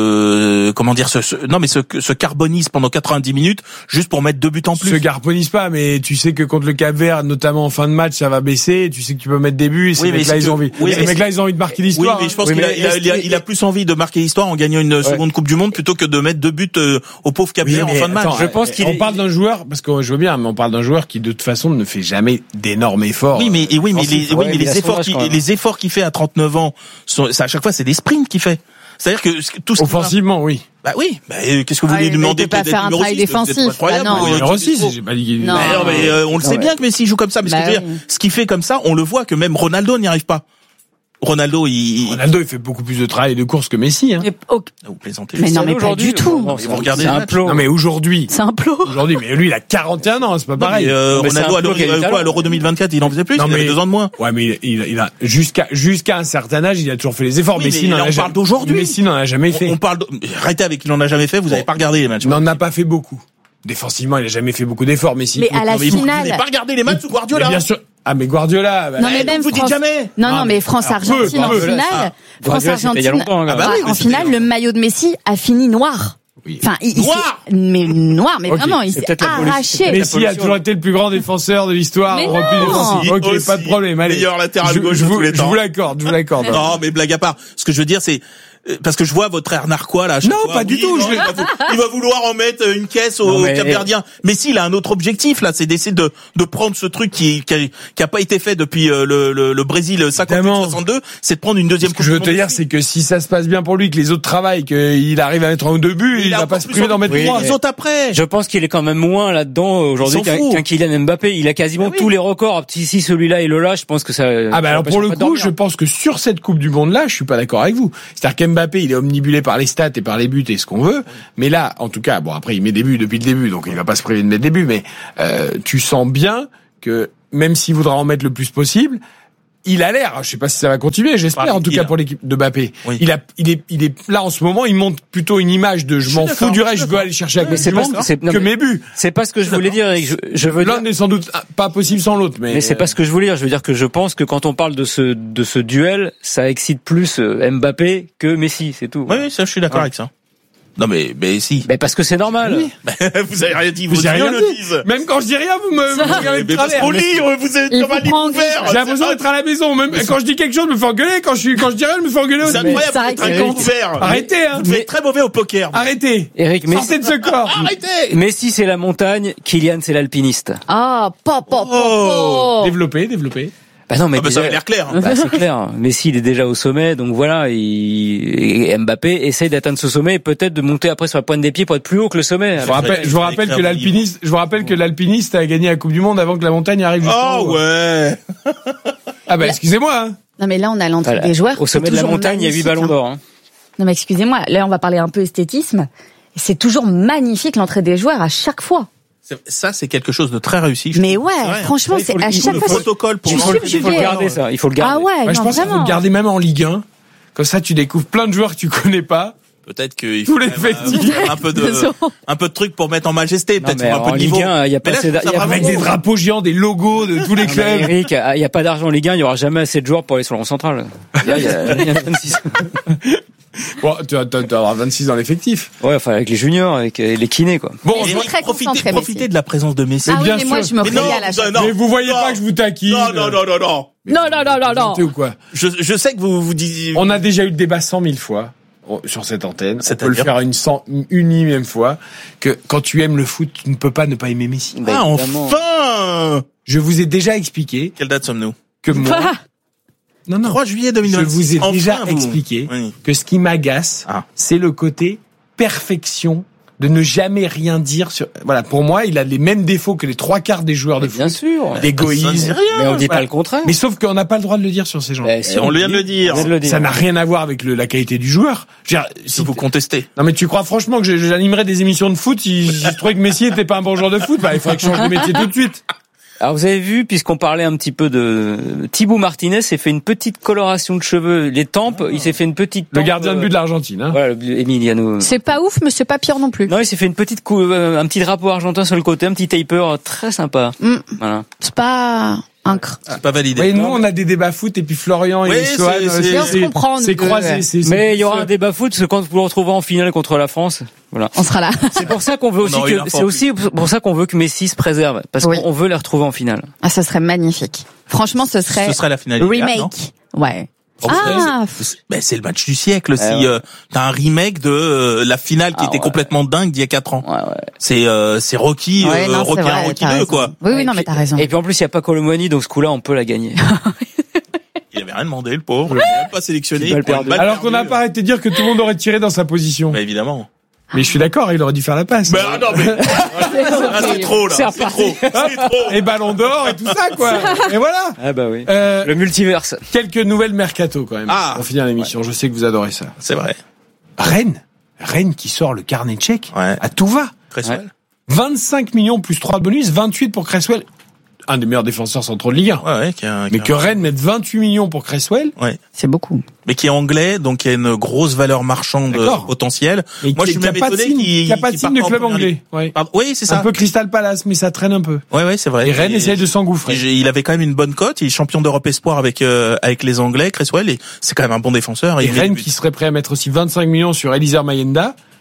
Speaker 2: se comment dire se, se non mais se, se carbonise pendant quatre-vingt-dix minutes juste pour mettre deux buts en plus.
Speaker 1: Se carbonise pas, mais tu sais que contre le Cap-Vert, notamment en fin de match, ça va baisser. Tu sais que tu peux mettre des buts. Et ces oui, mecs-là, ils ont envie. Oui, ces mecs-là, ils ont envie de marquer l'histoire.
Speaker 2: Oui, mais je pense hein. qu'il a, il a, il a, il a plus envie de marquer l'histoire en gagnant une ouais. seconde Coupe du Monde plutôt que de mettre deux buts euh, au pauvre Cap-Vert oui, en fin de match.
Speaker 1: Attends, je pense qu'il on est... parle d'un joueur parce que je veux bien, mais on parle d'un joueur qui de toute façon ne fait jamais d'énormes efforts.
Speaker 2: Oui, mais et oui, mais les, oui, mais les efforts, qui, les efforts qu'il fait à trente-neuf ans, sont, ça, à chaque fois, c'est des sprints qu'il fait. C'est-à-dire que tout ce
Speaker 1: offensivement, oui.
Speaker 2: Bah oui. Bah, qu'est-ce que vous
Speaker 12: ah,
Speaker 2: voulez lui demander?
Speaker 12: Il peut pas faire un travail défensif.
Speaker 2: Bah
Speaker 12: non.
Speaker 2: Numéro
Speaker 1: six, j'ai pas dit.
Speaker 2: Non, non mais euh, on le non, sait ouais. bien que Messi joue comme ça. Mais bah, ce, que je veux dire, ce qu'il fait comme ça, on le voit que même Ronaldo n'y arrive pas. Ronaldo, il...
Speaker 1: Ronaldo, il fait beaucoup plus de travail et de courses que Messi, hein.
Speaker 12: Mais, oh.
Speaker 2: Vous plaisantez.
Speaker 12: Mais non, mais pas du tout.
Speaker 2: Non, vous regardez
Speaker 1: c'est un plot. Non, mais aujourd'hui.
Speaker 12: C'est un plot.
Speaker 1: Aujourd'hui, mais lui, il a quarante et un ans, c'est pas pareil.
Speaker 2: Non, mais, euh, mais Ronaldo, à l'Euro, quoi, à l'Euro deux mille vingt-quatre, il en faisait plus, non, il mais, avait deux ans de moins.
Speaker 1: Ouais, mais il, il a, jusqu'à, jusqu'à un certain âge, il a toujours fait les efforts.
Speaker 2: Oui,
Speaker 1: Messi
Speaker 2: mais
Speaker 1: n'en
Speaker 2: on
Speaker 1: a
Speaker 2: parle d'aujourd'hui.
Speaker 1: Messi n'en a jamais fait.
Speaker 2: On parle, arrêtez avec il n'en a jamais fait, vous avez pas regardé les matchs.
Speaker 1: Il n'en a pas fait beaucoup. Défensivement, il a jamais fait beaucoup d'efforts, Messi.
Speaker 12: Mais à la finale. Vous
Speaker 2: n'avez pas regardé les matchs sous Guardiola?
Speaker 1: Bien sûr. Ah, mais Guardiola.
Speaker 12: Non, mais même
Speaker 2: vous dites jamais.
Speaker 12: Non, non, mais France-Argentine en finale. France-Argentine. En finale, le maillot de Messi a fini noir.
Speaker 2: Oui.
Speaker 12: Enfin, il,
Speaker 2: noir
Speaker 12: il mais noir, mais okay. vraiment, il s'est arraché.
Speaker 1: Messi a toujours été le plus grand défenseur de l'histoire.
Speaker 12: Mais
Speaker 1: non. Ok,
Speaker 2: aussi
Speaker 1: pas de problème. Allez,
Speaker 2: meilleur latéral
Speaker 1: je,
Speaker 2: gauche
Speaker 1: je,
Speaker 2: de tous les
Speaker 1: je
Speaker 2: temps.
Speaker 1: vous l'accorde, je vous l'accorde.
Speaker 2: Non, mais blague à part. Ce que je veux dire, c'est parce que je vois votre air narquois là. À chaque
Speaker 1: non,
Speaker 2: fois.
Speaker 1: pas du
Speaker 2: oui,
Speaker 1: tout.
Speaker 2: Non,
Speaker 1: je...
Speaker 2: il, va, il va vouloir en mettre une caisse au
Speaker 4: non, mais...
Speaker 2: Cap-Verdien. Mais si, il a un autre objectif là, c'est d'essayer de de prendre ce truc qui qui a, qui a pas été fait depuis euh, le, le le Brésil cinquante-huit soixante-deux, c'est de prendre une deuxième.
Speaker 1: Ce que je veux te dire, c'est que si ça se passe bien pour lui, que les autres travaillent, qu'il arrive à mettre un ou deux buts, il, il va pas se priver d'en mettre trois.
Speaker 2: Les autres après.
Speaker 4: Je pense qu'il est quand même moins là-dedans aujourd'hui qu'un, qu'un Kylian Mbappé. Il a quasiment ah oui. tous les records. Si, si celui-là est le là, je pense que ça.
Speaker 1: Ah bah alors pour le coup, dormir. Je pense que sur cette Coupe du Monde là, je suis pas d'accord avec vous. C'est-à-dire qu'Mbappé, il est omnibulé par les stats et par les buts et ce qu'on veut. Mais là, en tout cas, bon après, il met des buts depuis le début, donc il va pas se priver de mettre des buts. Mais euh, tu sens bien que même s'il voudra en mettre le plus possible. Il a l'air, je sais pas si ça va continuer, j'espère ah, en tout cas a. pour l'équipe de Mbappé. Oui. Il a, il est, il est là en ce moment, il montre plutôt une image de je, je m'en fous du reste, je veux aller chercher avec
Speaker 4: le monde
Speaker 1: que non, mes buts.
Speaker 4: C'est pas ce que je voulais dire. Je, je veux
Speaker 1: L'un
Speaker 4: dire...
Speaker 1: n'est sans doute pas possible sans l'autre, mais.
Speaker 4: Mais c'est pas ce que je voulais dire. Je veux dire que je pense que quand on parle de ce de ce duel, ça excite plus Mbappé que Messi, c'est tout.
Speaker 2: Oui, oui, ça, je suis d'accord ouais. avec ça. Non mais mais si.
Speaker 4: Mais parce que c'est normal.
Speaker 2: Oui. vous avez rien dit, vous,
Speaker 1: vous avez rien
Speaker 2: le
Speaker 1: dit.
Speaker 2: disent.
Speaker 1: Même quand je dis rien, vous me, vous regardez de travers.
Speaker 2: Au lit, vous êtes comme un lit ouvert.
Speaker 1: J'ai l'impression d'être à la maison. Même quand je dis quelque chose, je me fais engueuler. Quand je suis, quand je dis rien, je me fais engueuler aussi.
Speaker 2: C'est incroyable, vous êtes un ouvert.
Speaker 1: Arrêtez, hein.
Speaker 2: Vous êtes très mauvais au poker.
Speaker 1: Arrêtez.
Speaker 4: Eric, Messi.
Speaker 1: Sortez de ce corps.
Speaker 4: Arrêtez. Messi, c'est la montagne. Kylian, c'est l'alpiniste.
Speaker 12: Ah, pop, pop, pop.
Speaker 1: Développé, développé.
Speaker 4: Bah non, mais
Speaker 2: ah bah
Speaker 4: déjà,
Speaker 2: ça a l'air clair.
Speaker 4: Bah c'est clair. Messi, il est déjà au sommet, donc voilà. Il, et Mbappé essaye d'atteindre ce sommet et peut-être de monter après sur la pointe des pieds pour être plus haut que le sommet.
Speaker 1: Je vous rappelle, je vous rappelle que l'alpiniste, je vous rappelle que l'alpiniste a gagné la Coupe du Monde avant que la montagne arrive jusqu'en
Speaker 2: haut. Oh ouais.
Speaker 1: Ah bah excusez-moi. Hein.
Speaker 12: Non mais là on a l'entrée voilà. des joueurs.
Speaker 4: Au sommet de la montagne, il y a huit ballons d'or. Hein.
Speaker 12: Non mais excusez-moi, là on va parler un peu esthétisme. C'est toujours magnifique l'entrée des joueurs à chaque fois.
Speaker 2: Ça, c'est quelque chose de très réussi.
Speaker 12: Mais ouais, franchement, c'est à chaque fois.
Speaker 2: Le protocole pour
Speaker 4: il faut, il faut le garder, ça. Il faut le garder.
Speaker 12: Ah ouais,
Speaker 1: ouais je
Speaker 12: non,
Speaker 1: pense qu'il faut le garder même en Ligue un. Comme ça, tu découvres plein de joueurs que tu connais pas.
Speaker 2: Peut-être qu'il faut un peu de, un peu de trucs pour mettre en majesté. Peut-être un peu de niveau.
Speaker 4: Ligue un, il y a pas assez d'argent.
Speaker 1: Avec des drapeaux géants, des logos de tous les
Speaker 4: non,
Speaker 1: clubs.
Speaker 4: Eric, il y a pas d'argent en Ligue un, il y aura jamais assez de joueurs pour aller sur le rang central. Il y a, il y a, il y a vingt-six.
Speaker 1: Bon, tu vas, tu vas avoir vingt-six dans l'effectif.
Speaker 4: Ouais, enfin, avec les juniors, avec les kinés, quoi.
Speaker 2: Bon, je très profiter, profiter de la présence de Messi.
Speaker 12: Ah oui,
Speaker 1: bien
Speaker 12: mais
Speaker 1: sûr.
Speaker 12: moi, je me régale à chaque fois.
Speaker 1: Mais vous voyez non, pas que je vous taquine.
Speaker 2: Non, non, non, non, non.
Speaker 12: Non, non, non, non, non.
Speaker 1: Ou quoi?
Speaker 2: Je, je sais que vous vous disiez.
Speaker 1: On a déjà eu le débat cent mille fois sur cette antenne.
Speaker 2: C'est
Speaker 1: on peut le faire une cent, une unième fois que quand tu aimes le foot, tu ne peux pas ne pas aimer Messi.
Speaker 2: Ah, bah, enfin!
Speaker 1: Je vous ai déjà expliqué.
Speaker 2: Quelle date sommes-nous?
Speaker 1: Que moi. Non, non.
Speaker 2: trois juillet deux mille vingt-six.
Speaker 1: Je vous ai
Speaker 2: enfin,
Speaker 1: déjà
Speaker 2: vous...
Speaker 1: expliqué
Speaker 2: oui.
Speaker 1: que ce qui m'agace, ah. c'est le côté perfection de ne jamais rien dire sur, voilà, pour moi, il a les mêmes défauts que les trois quarts des joueurs
Speaker 4: mais
Speaker 1: de
Speaker 4: bien
Speaker 1: foot.
Speaker 4: Bien sûr.
Speaker 1: D'égoïsme.
Speaker 4: Mais on dit
Speaker 1: voilà.
Speaker 4: pas le contraire.
Speaker 1: Mais sauf qu'on n'a pas le droit de le dire sur ces gens.
Speaker 4: Ben, si
Speaker 2: on, on vient de le dire.
Speaker 1: Ça n'a rien à voir avec le, la qualité du joueur. Je veux dire,
Speaker 2: si vous contestez.
Speaker 1: Non, mais tu crois franchement que j'animerais des émissions de foot si je trouvais que Messi était pas un bon joueur de foot? Bah, il faudrait que je change de métier tout de suite.
Speaker 4: Alors vous avez vu, puisqu'on parlait un petit peu de Thibaut Martinez, s'est fait une petite coloration de cheveux, les tempes, oh. il s'est fait une petite tempe,
Speaker 1: le gardien de but de l'Argentine, hein.
Speaker 4: Voilà, Emiliano.
Speaker 12: C'est pas ouf, mais c'est pas pire non plus.
Speaker 4: Non, il s'est fait une petite cou... un petit drapeau argentin sur le côté, un petit taper très sympa.
Speaker 12: Mm.
Speaker 4: Voilà.
Speaker 12: C'est pas incre.
Speaker 2: C'est pas validé.
Speaker 1: Oui, nous on a des débats foot et puis Florian et
Speaker 2: oui,
Speaker 1: Sohan,
Speaker 12: c'est
Speaker 1: croisé.
Speaker 12: C'est,
Speaker 4: mais il y aura un débat foot parce que quand vous le retrouvez en finale contre la France, voilà.
Speaker 12: On sera là.
Speaker 4: C'est pour ça qu'on veut aussi que c'est aussi pour ça qu'on veut que Messi se préserve parce oui. qu'on veut les retrouver en finale.
Speaker 12: Ah, ça serait magnifique. Franchement, ce serait.
Speaker 2: Ce serait la finale.
Speaker 12: Remake.
Speaker 2: Non
Speaker 12: ouais.
Speaker 2: Oh, ah, ben c'est le match du siècle. Si ouais. euh, t'as un remake de euh, la finale qui ah, était ouais. complètement dingue d'il y a quatre ans,
Speaker 4: ouais, ouais.
Speaker 2: c'est euh, c'est Rocky,
Speaker 12: ouais,
Speaker 2: euh,
Speaker 12: non,
Speaker 2: Rocky un, Rocky deux, quoi.
Speaker 12: Oui, oui, non, mais t'as raison.
Speaker 4: Et puis en plus il y a pas Colomboigny, donc ce coup-là on peut la gagner.
Speaker 2: Il avait rien demandé, le pauvre. Il avait même pas sélectionné.
Speaker 1: Alors qu'on n'a pas arrêté de dire que tout le monde aurait tiré dans sa position.
Speaker 2: Bah évidemment.
Speaker 1: Mais je suis d'accord, il aurait dû faire la passe.
Speaker 2: Bah non mais ah, c'est trop là, c'est, c'est trop, c'est trop.
Speaker 1: Et Ballon d'Or et tout ça quoi. Et voilà.
Speaker 4: Ah bah oui. Euh, le multiverse.
Speaker 1: Quelques nouvelles mercato quand même.
Speaker 2: Ah,
Speaker 1: pour finir l'émission, ouais. Je sais que vous adorez ça.
Speaker 2: C'est vrai.
Speaker 1: Rennes, Rennes qui sort le carnet tchèque.
Speaker 2: Ouais.
Speaker 1: À tout va.
Speaker 2: Cresswell.
Speaker 1: Ouais. vingt-cinq millions plus trois de bonus, vingt-huit pour Cresswell. Un des meilleurs défenseurs centraux de Ligue un.
Speaker 2: Ouais, ouais, qui a, qui
Speaker 1: mais que Rennes mette vingt-huit millions pour Cresswell.
Speaker 2: Ouais.
Speaker 12: C'est beaucoup.
Speaker 2: Mais qui est anglais, donc il y a une grosse valeur marchande D'accord. potentielle.
Speaker 1: Et
Speaker 2: moi, je suis même étonné qu'il
Speaker 1: n'y a pas de signe de club anglais.
Speaker 2: Ouais. Oui, c'est ça.
Speaker 1: Un peu Crystal Palace, mais ça traîne un peu.
Speaker 2: Ouais, ouais, c'est vrai.
Speaker 1: Et Rennes essaye de s'engouffrer.
Speaker 2: Il avait quand même une bonne cote. Il est champion d'Europe espoir avec euh, avec les Anglais, Cresswell. Et c'est quand même un bon défenseur.
Speaker 1: Et, et Rennes qui serait prêt à mettre aussi vingt-cinq millions sur Elisir Mayenda.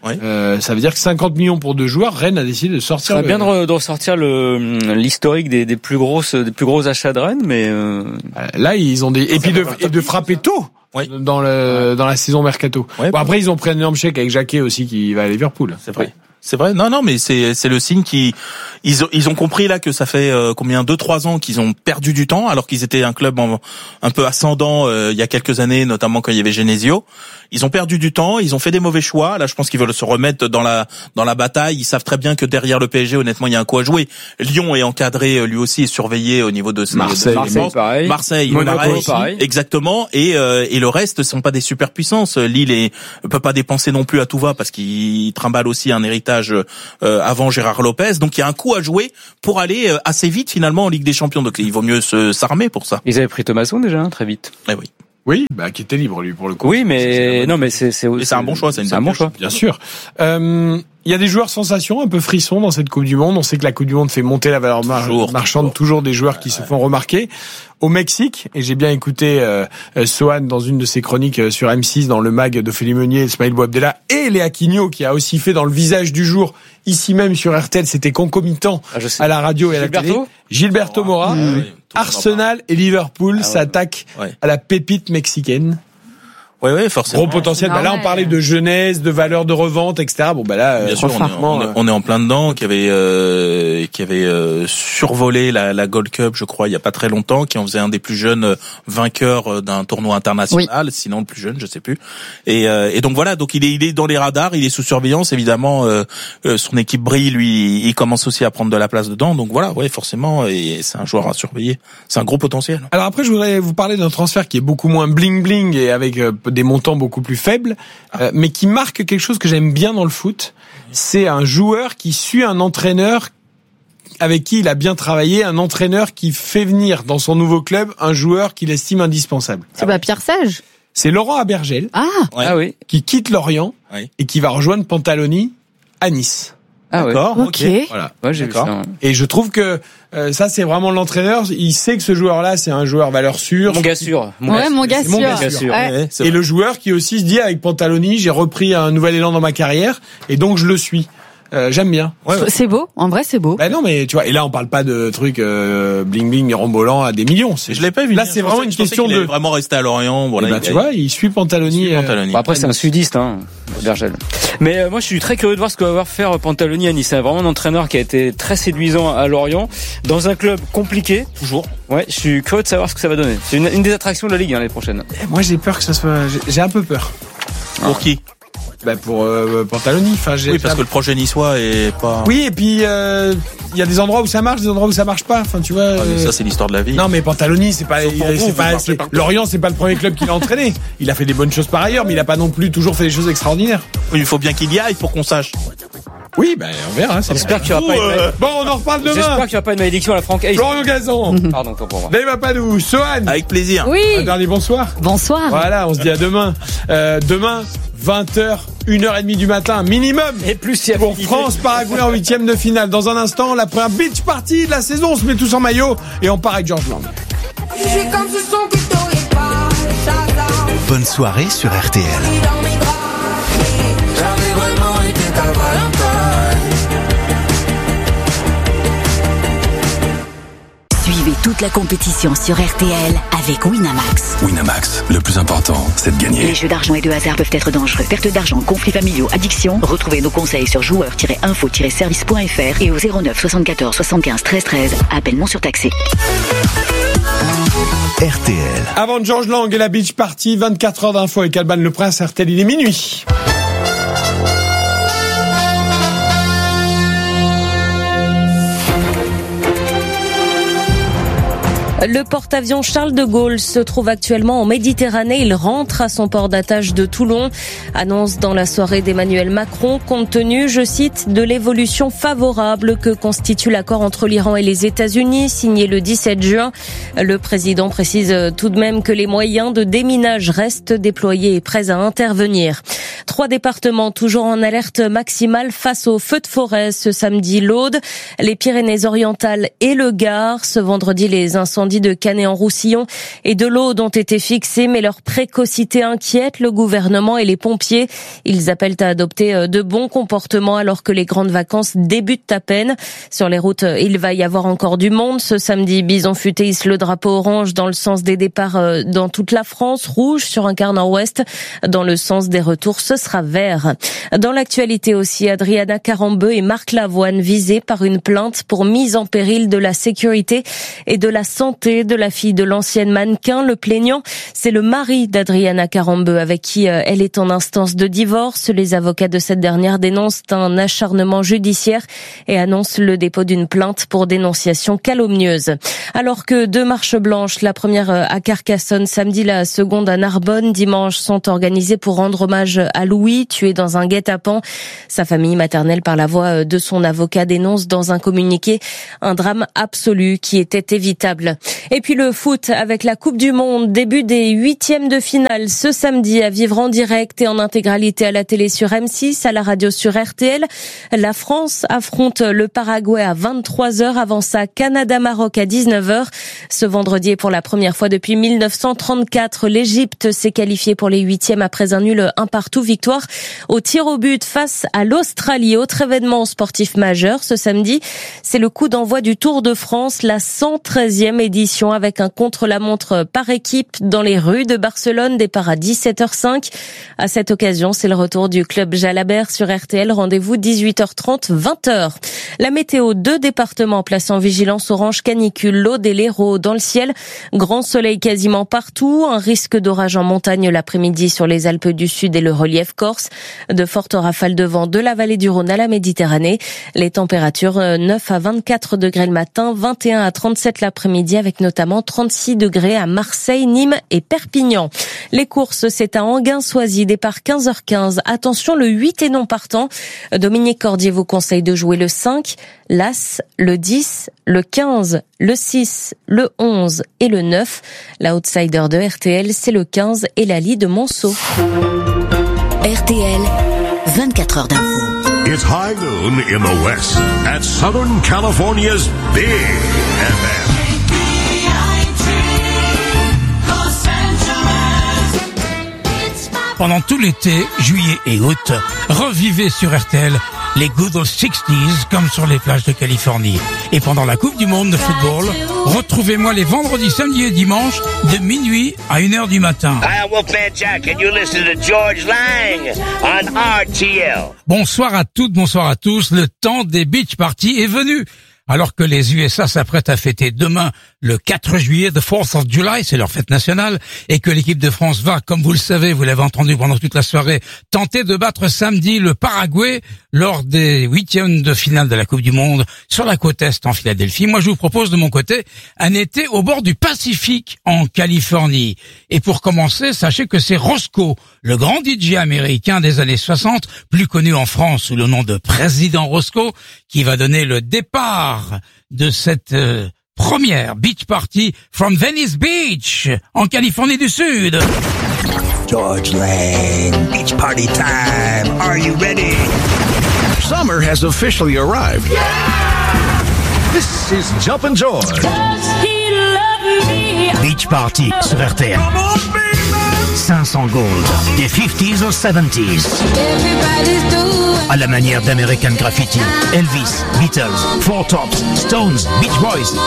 Speaker 1: Ouais. Euh, ça veut dire que cinquante millions pour deux joueurs. Rennes a décidé de sortir.
Speaker 4: Ça serait bien de, re, de ressortir le l'historique des, des plus grosses des plus gros achats de Rennes, mais euh...
Speaker 1: là ils ont des et puis de, et de frapper tôt. Oui. Dans le dans la saison mercato. Ouais, bon, après ils ont pris un énorme chèque avec Jacquet aussi qui va à Liverpool.
Speaker 2: C'est vrai. C'est vrai. Non, non, mais c'est c'est le signe qui ils ont ils ont compris là que ça fait euh, combien deux trois ans qu'ils ont perdu du temps alors qu'ils étaient un club en, un peu ascendant euh, il y a quelques années, notamment quand il y avait Genesio. Ils ont perdu du temps, ils ont fait des mauvais choix. Là, je pense qu'ils veulent se remettre dans la dans la bataille. Ils savent très bien que derrière le P S G, honnêtement, il y a un coup à jouer. Lyon est encadré lui aussi et surveillé au niveau de
Speaker 1: Marseille,
Speaker 2: de
Speaker 1: Marseille,
Speaker 2: pareil. Marseille,
Speaker 4: Monaco,
Speaker 2: pareil.
Speaker 4: pareil.
Speaker 2: Exactement. Et euh, et le reste sont pas des superpuissances. Lille est, peut pas dépenser non plus à tout va parce qu'il trimballe aussi un héritage euh, avant Gérard Lopez. Donc il y a un coup à jouer pour aller assez vite finalement en Ligue des Champions. Donc il vaut mieux se s'armer pour ça.
Speaker 4: Ils avaient pris Thomasson déjà hein, très vite.
Speaker 2: Eh oui.
Speaker 1: Oui, bah qui était libre lui pour le coup.
Speaker 4: Oui, mais non, mais c'est c'est
Speaker 2: c'est un bon choix, c'est,
Speaker 4: c'est un bon choix,
Speaker 1: bien sûr. Euh, il y a des joueurs sensations, un peu frissons dans cette Coupe du Monde. On sait que la Coupe du Monde fait monter la valeur mar- toujours, marchande, toujours. toujours des joueurs qui ouais. se font remarquer. Au Mexique, et j'ai bien écouté euh, Sohan dans une de ses chroniques sur M six dans le mag d'Ophélie Meunier, Ismaël Bouabdella et Léa Quigno qui a aussi fait dans le visage du jour ici même sur R T L, c'était concomitant ah, à la radio et à la
Speaker 4: Gilberto
Speaker 1: télé. Gilberto Mora, mmh, oui, Arsenal et Liverpool ah, ouais. s'attaquent ouais. à la pépite mexicaine.
Speaker 2: Oui, oui, forcément.
Speaker 1: Gros potentiel. Bah là, on parlait de jeunesse, de valeur de revente, et cetera. Bon, bah là,
Speaker 2: bien sûr, on est, on, est, on est en plein dedans. Qui avait, euh, qui avait euh, survolé la, la Gold Cup, je crois, il y a pas très longtemps, qui en faisait un des plus jeunes vainqueurs d'un tournoi international, oui. sinon le plus jeune, je sais plus. Et, euh, et donc voilà, donc il est, il est dans les radars, il est sous surveillance, évidemment. Euh, euh, son équipe brille, lui, il commence aussi à prendre de la place dedans. Donc voilà, ouais, forcément, et c'est un joueur à surveiller. C'est un gros potentiel.
Speaker 1: Alors après, je voudrais vous parler d'un transfert qui est beaucoup moins bling bling et avec euh, des montants beaucoup plus faibles, euh, mais qui marque quelque chose que j'aime bien dans le foot. C'est un joueur qui suit un entraîneur avec qui il a bien travaillé, un entraîneur qui fait venir dans son nouveau club un joueur qu'il estime indispensable.
Speaker 12: C'est pas Pierre Sage ?
Speaker 1: C'est Laurent Abergel,
Speaker 12: ah.
Speaker 1: Ouais. ah oui, qui quitte Lorient ouais. et qui va rejoindre Pantaloni à Nice.
Speaker 4: Ah
Speaker 12: d'accord, ouais. ok.
Speaker 1: Voilà.
Speaker 4: Ouais, j'ai
Speaker 1: d'accord.
Speaker 4: Vu ça, ouais.
Speaker 1: Et je trouve que euh, ça c'est vraiment l'entraîneur. Il sait que ce joueur-là c'est un joueur valeur sûre.
Speaker 4: Mon gars sûr.
Speaker 12: Mon ouais, gars, mon gars sûr. Mon
Speaker 1: gars sûr.
Speaker 12: Ouais.
Speaker 1: Ouais, et le joueur qui aussi se dit avec Pantaloni, j'ai repris un nouvel élan dans ma carrière et donc je le suis. Euh, j'aime bien.
Speaker 12: Ouais, ouais. C'est beau, en vrai c'est beau.
Speaker 1: Bah non mais tu vois, et là on parle pas de trucs euh, bling bling mirobolant à des millions.
Speaker 2: C'est, je l'ai pas vu.
Speaker 1: Là c'est vraiment une question de
Speaker 2: vraiment rester à Lorient.
Speaker 1: Voilà, bah, tu vois, il suit Pantaloni.
Speaker 2: Il suit Pantaloni.
Speaker 4: Euh... Bon, après c'est un sudiste, hein, Bergel. Mais euh, moi je suis très curieux de voir ce que va faire Pantaloni à Nice. C'est vraiment un entraîneur qui a été très séduisant à Lorient, dans un club compliqué.
Speaker 2: Toujours.
Speaker 4: Ouais, je suis curieux de savoir ce que ça va donner. C'est une, une des attractions de la Ligue hein, l'année prochaine.
Speaker 1: Et moi j'ai peur que ça soit. J'ai, j'ai un peu peur.
Speaker 2: Pour ah. qui?
Speaker 1: Bah pour euh, Pantaloni, enfin j'ai.
Speaker 2: Oui, parce que le projet niçois est pas.
Speaker 1: Oui, et puis il euh, y a des endroits où ça marche, des endroits où ça marche pas. Enfin, tu vois.
Speaker 2: Ah, mais ça c'est l'histoire de la vie.
Speaker 1: Non, mais Pantaloni, c'est pas, il, vous, c'est pas, c'est, Lorient, c'est pas le premier club qu'il a entraîné. Il a fait des bonnes choses par ailleurs, mais il a pas non plus toujours fait des choses extraordinaires.
Speaker 2: Oui, il faut bien qu'il y aille pour qu'on sache.
Speaker 1: Oui, ben on verra.
Speaker 4: J'espère qu'il y aura pas une...
Speaker 1: euh... Bon, on en reparle demain.
Speaker 4: J'espère qu'il y aura pas une malédiction à la Franck Hayes.
Speaker 1: Florian Gazan.
Speaker 4: Pardon, tant pour moi.
Speaker 1: Dave Apadou, Sohan.
Speaker 2: Avec plaisir.
Speaker 12: Oui.
Speaker 1: Un dernier bonsoir.
Speaker 12: Bonsoir.
Speaker 1: Voilà, on se dit à demain. Euh, demain, vingt heures, une heure trente du matin, minimum.
Speaker 4: Et plus si
Speaker 1: pour France-Paraguay en huitième de finale. Dans un instant, la première beach party de la saison. On se met tous en maillot et on part avec George Lang.
Speaker 3: Bonne soirée sur R T L.
Speaker 5: Suivez toute la compétition sur R T L avec Winamax.
Speaker 6: Winamax, le plus important, c'est de gagner.
Speaker 5: Les jeux d'argent et de hasard peuvent être dangereux. Perte d'argent, conflits familiaux, addiction. Retrouvez nos conseils sur joueurs tiret info tiret service point f r et au zéro neuf soixante-quatorze soixante-quinze treize treize. Appel non surtaxé.
Speaker 3: R T L.
Speaker 1: Avant George Lang et la beach party, vingt-quatre heures d'info avec Alban Le Prince. R T L, il est minuit.
Speaker 13: Le porte-avions Charles de Gaulle se trouve actuellement en Méditerranée. Il rentre à son port d'attache de Toulon. Annonce dans la soirée d'Emmanuel Macron, compte tenu, je cite, de l'évolution favorable que constitue l'accord entre l'Iran et les États-Unis, signé le dix-sept juin. Le président précise tout de même que les moyens de déminage restent déployés et prêts à intervenir. Trois départements toujours en alerte maximale face aux feux de forêt ce samedi. L'Aude, les Pyrénées-Orientales et le Gard. Ce vendredi, les incendies l'incendie de Canet-en-Roussillon et de l'Aude ont été fixés, mais leur précocité inquiète le gouvernement et les pompiers. Ils appellent à adopter de bons comportements alors que les grandes vacances débutent à peine. Sur les routes, il va y avoir encore du monde. Ce samedi, Bison Futé hisse le drapeau orange dans le sens des départs dans toute la France, rouge sur un quart nord-ouest. Dans le sens des retours, ce sera vert. Dans l'actualité aussi, Adriana Carambeu et Marc Lavoine visés par une plainte pour mise en péril de la sécurité et de la santé de la fille de l'ancienne mannequin. Le plaignant, c'est le mari d'Adriana Carambeu avec qui elle est en instance de divorce. Les avocats de cette dernière dénoncent un acharnement judiciaire et annoncent le dépôt d'une plainte pour dénonciation calomnieuse. Alors que deux marches blanches, la première à Carcassonne samedi, la seconde à Narbonne dimanche, sont organisées pour rendre hommage à Louis, tué dans un guet-apens. Sa famille maternelle, par la voix de son avocat, dénonce dans un communiqué un drame absolu qui était évitable. Et puis le foot avec la Coupe du Monde, début des huitièmes de finale ce samedi à vivre en direct et en intégralité à la télé sur M six, à la radio sur R T L. La France affronte le Paraguay à vingt-trois heures, avant ça Canada-Maroc à dix-neuf heures. Ce vendredi, et pour la première fois depuis mille neuf cent trente-quatre, l'Égypte s'est qualifiée pour les huitièmes après un nul un partout, victoire au tir au but face à l'Australie. Autre événement sportif majeur ce samedi, c'est le coup d'envoi du Tour de France, la cent treizième édition avec un contre-la-montre par équipe dans les rues de Barcelone, départ à dix-sept heures cinq. À cette occasion, c'est le retour du club Jalabert sur R T L, rendez-vous dix-huit heures trente, vingt heures. La météo, deux départements placés en vigilance orange canicule, l'Aude et l'Hérault. Dans le ciel, grand soleil quasiment partout, un risque d'orage en montagne l'après-midi sur les Alpes du Sud et le relief corse. De fortes rafales de vent de la vallée du Rhône à la Méditerranée. Les températures neuf à vingt-quatre degrés le matin, vingt et un à trente-sept l'après-midi, avec notamment trente-six degrés à Marseille, Nîmes et Perpignan. Les courses, c'est à Enghien-Soisy, départ quinze heures quinze. Attention, le huit est non partant. Dominique Cordier vous conseille de jouer le cinq, l'As, le dix, le quinze, le six, le onze et le neuf. L'outsider de R T L, c'est le quinze et Lali de Monceau.
Speaker 5: R T L, vingt-quatre heures d'info.
Speaker 14: It's high noon in the West at Southern California's Big F M.
Speaker 15: Pendant tout l'été, juillet et août, revivez sur R T L les good old sixties comme sur les plages de Californie. Et pendant la Coupe du Monde de football, retrouvez-moi les vendredis, samedis et dimanches de minuit à une heure du matin.
Speaker 16: Hi, I'm Wolfman Jack and you listen to George Lang on R T L.
Speaker 15: Bonsoir à toutes, bonsoir à tous. Le temps des beach parties est venu. Alors que les U S A s'apprêtent à fêter demain le quatre juillet, the fourth of July, c'est leur fête nationale, et que l'équipe de France va, comme vous le savez, vous l'avez entendu pendant toute la soirée, tenter de battre samedi le Paraguay lors des huitièmes de finale de la Coupe du Monde sur la côte Est en Philadelphie. Moi, je vous propose de mon côté un été au bord du Pacifique en Californie. Et pour commencer, sachez que c'est Roscoe, le grand D J américain des années soixante, plus connu en France sous le nom de Président Roscoe, qui va donner le départ de cette euh, première beach party from Venice Beach en Californie du Sud.
Speaker 17: George Lang, beach party time. Are you ready?
Speaker 14: Summer has officially arrived.
Speaker 17: Yeah!
Speaker 14: This is Jumpin' George.
Speaker 17: Beach party sur R T L. cinq cents gold des fifties ou seventies. À la manière d'American Graffiti, Elvis, Beatles, Four Tops, Stones, Beach Boys,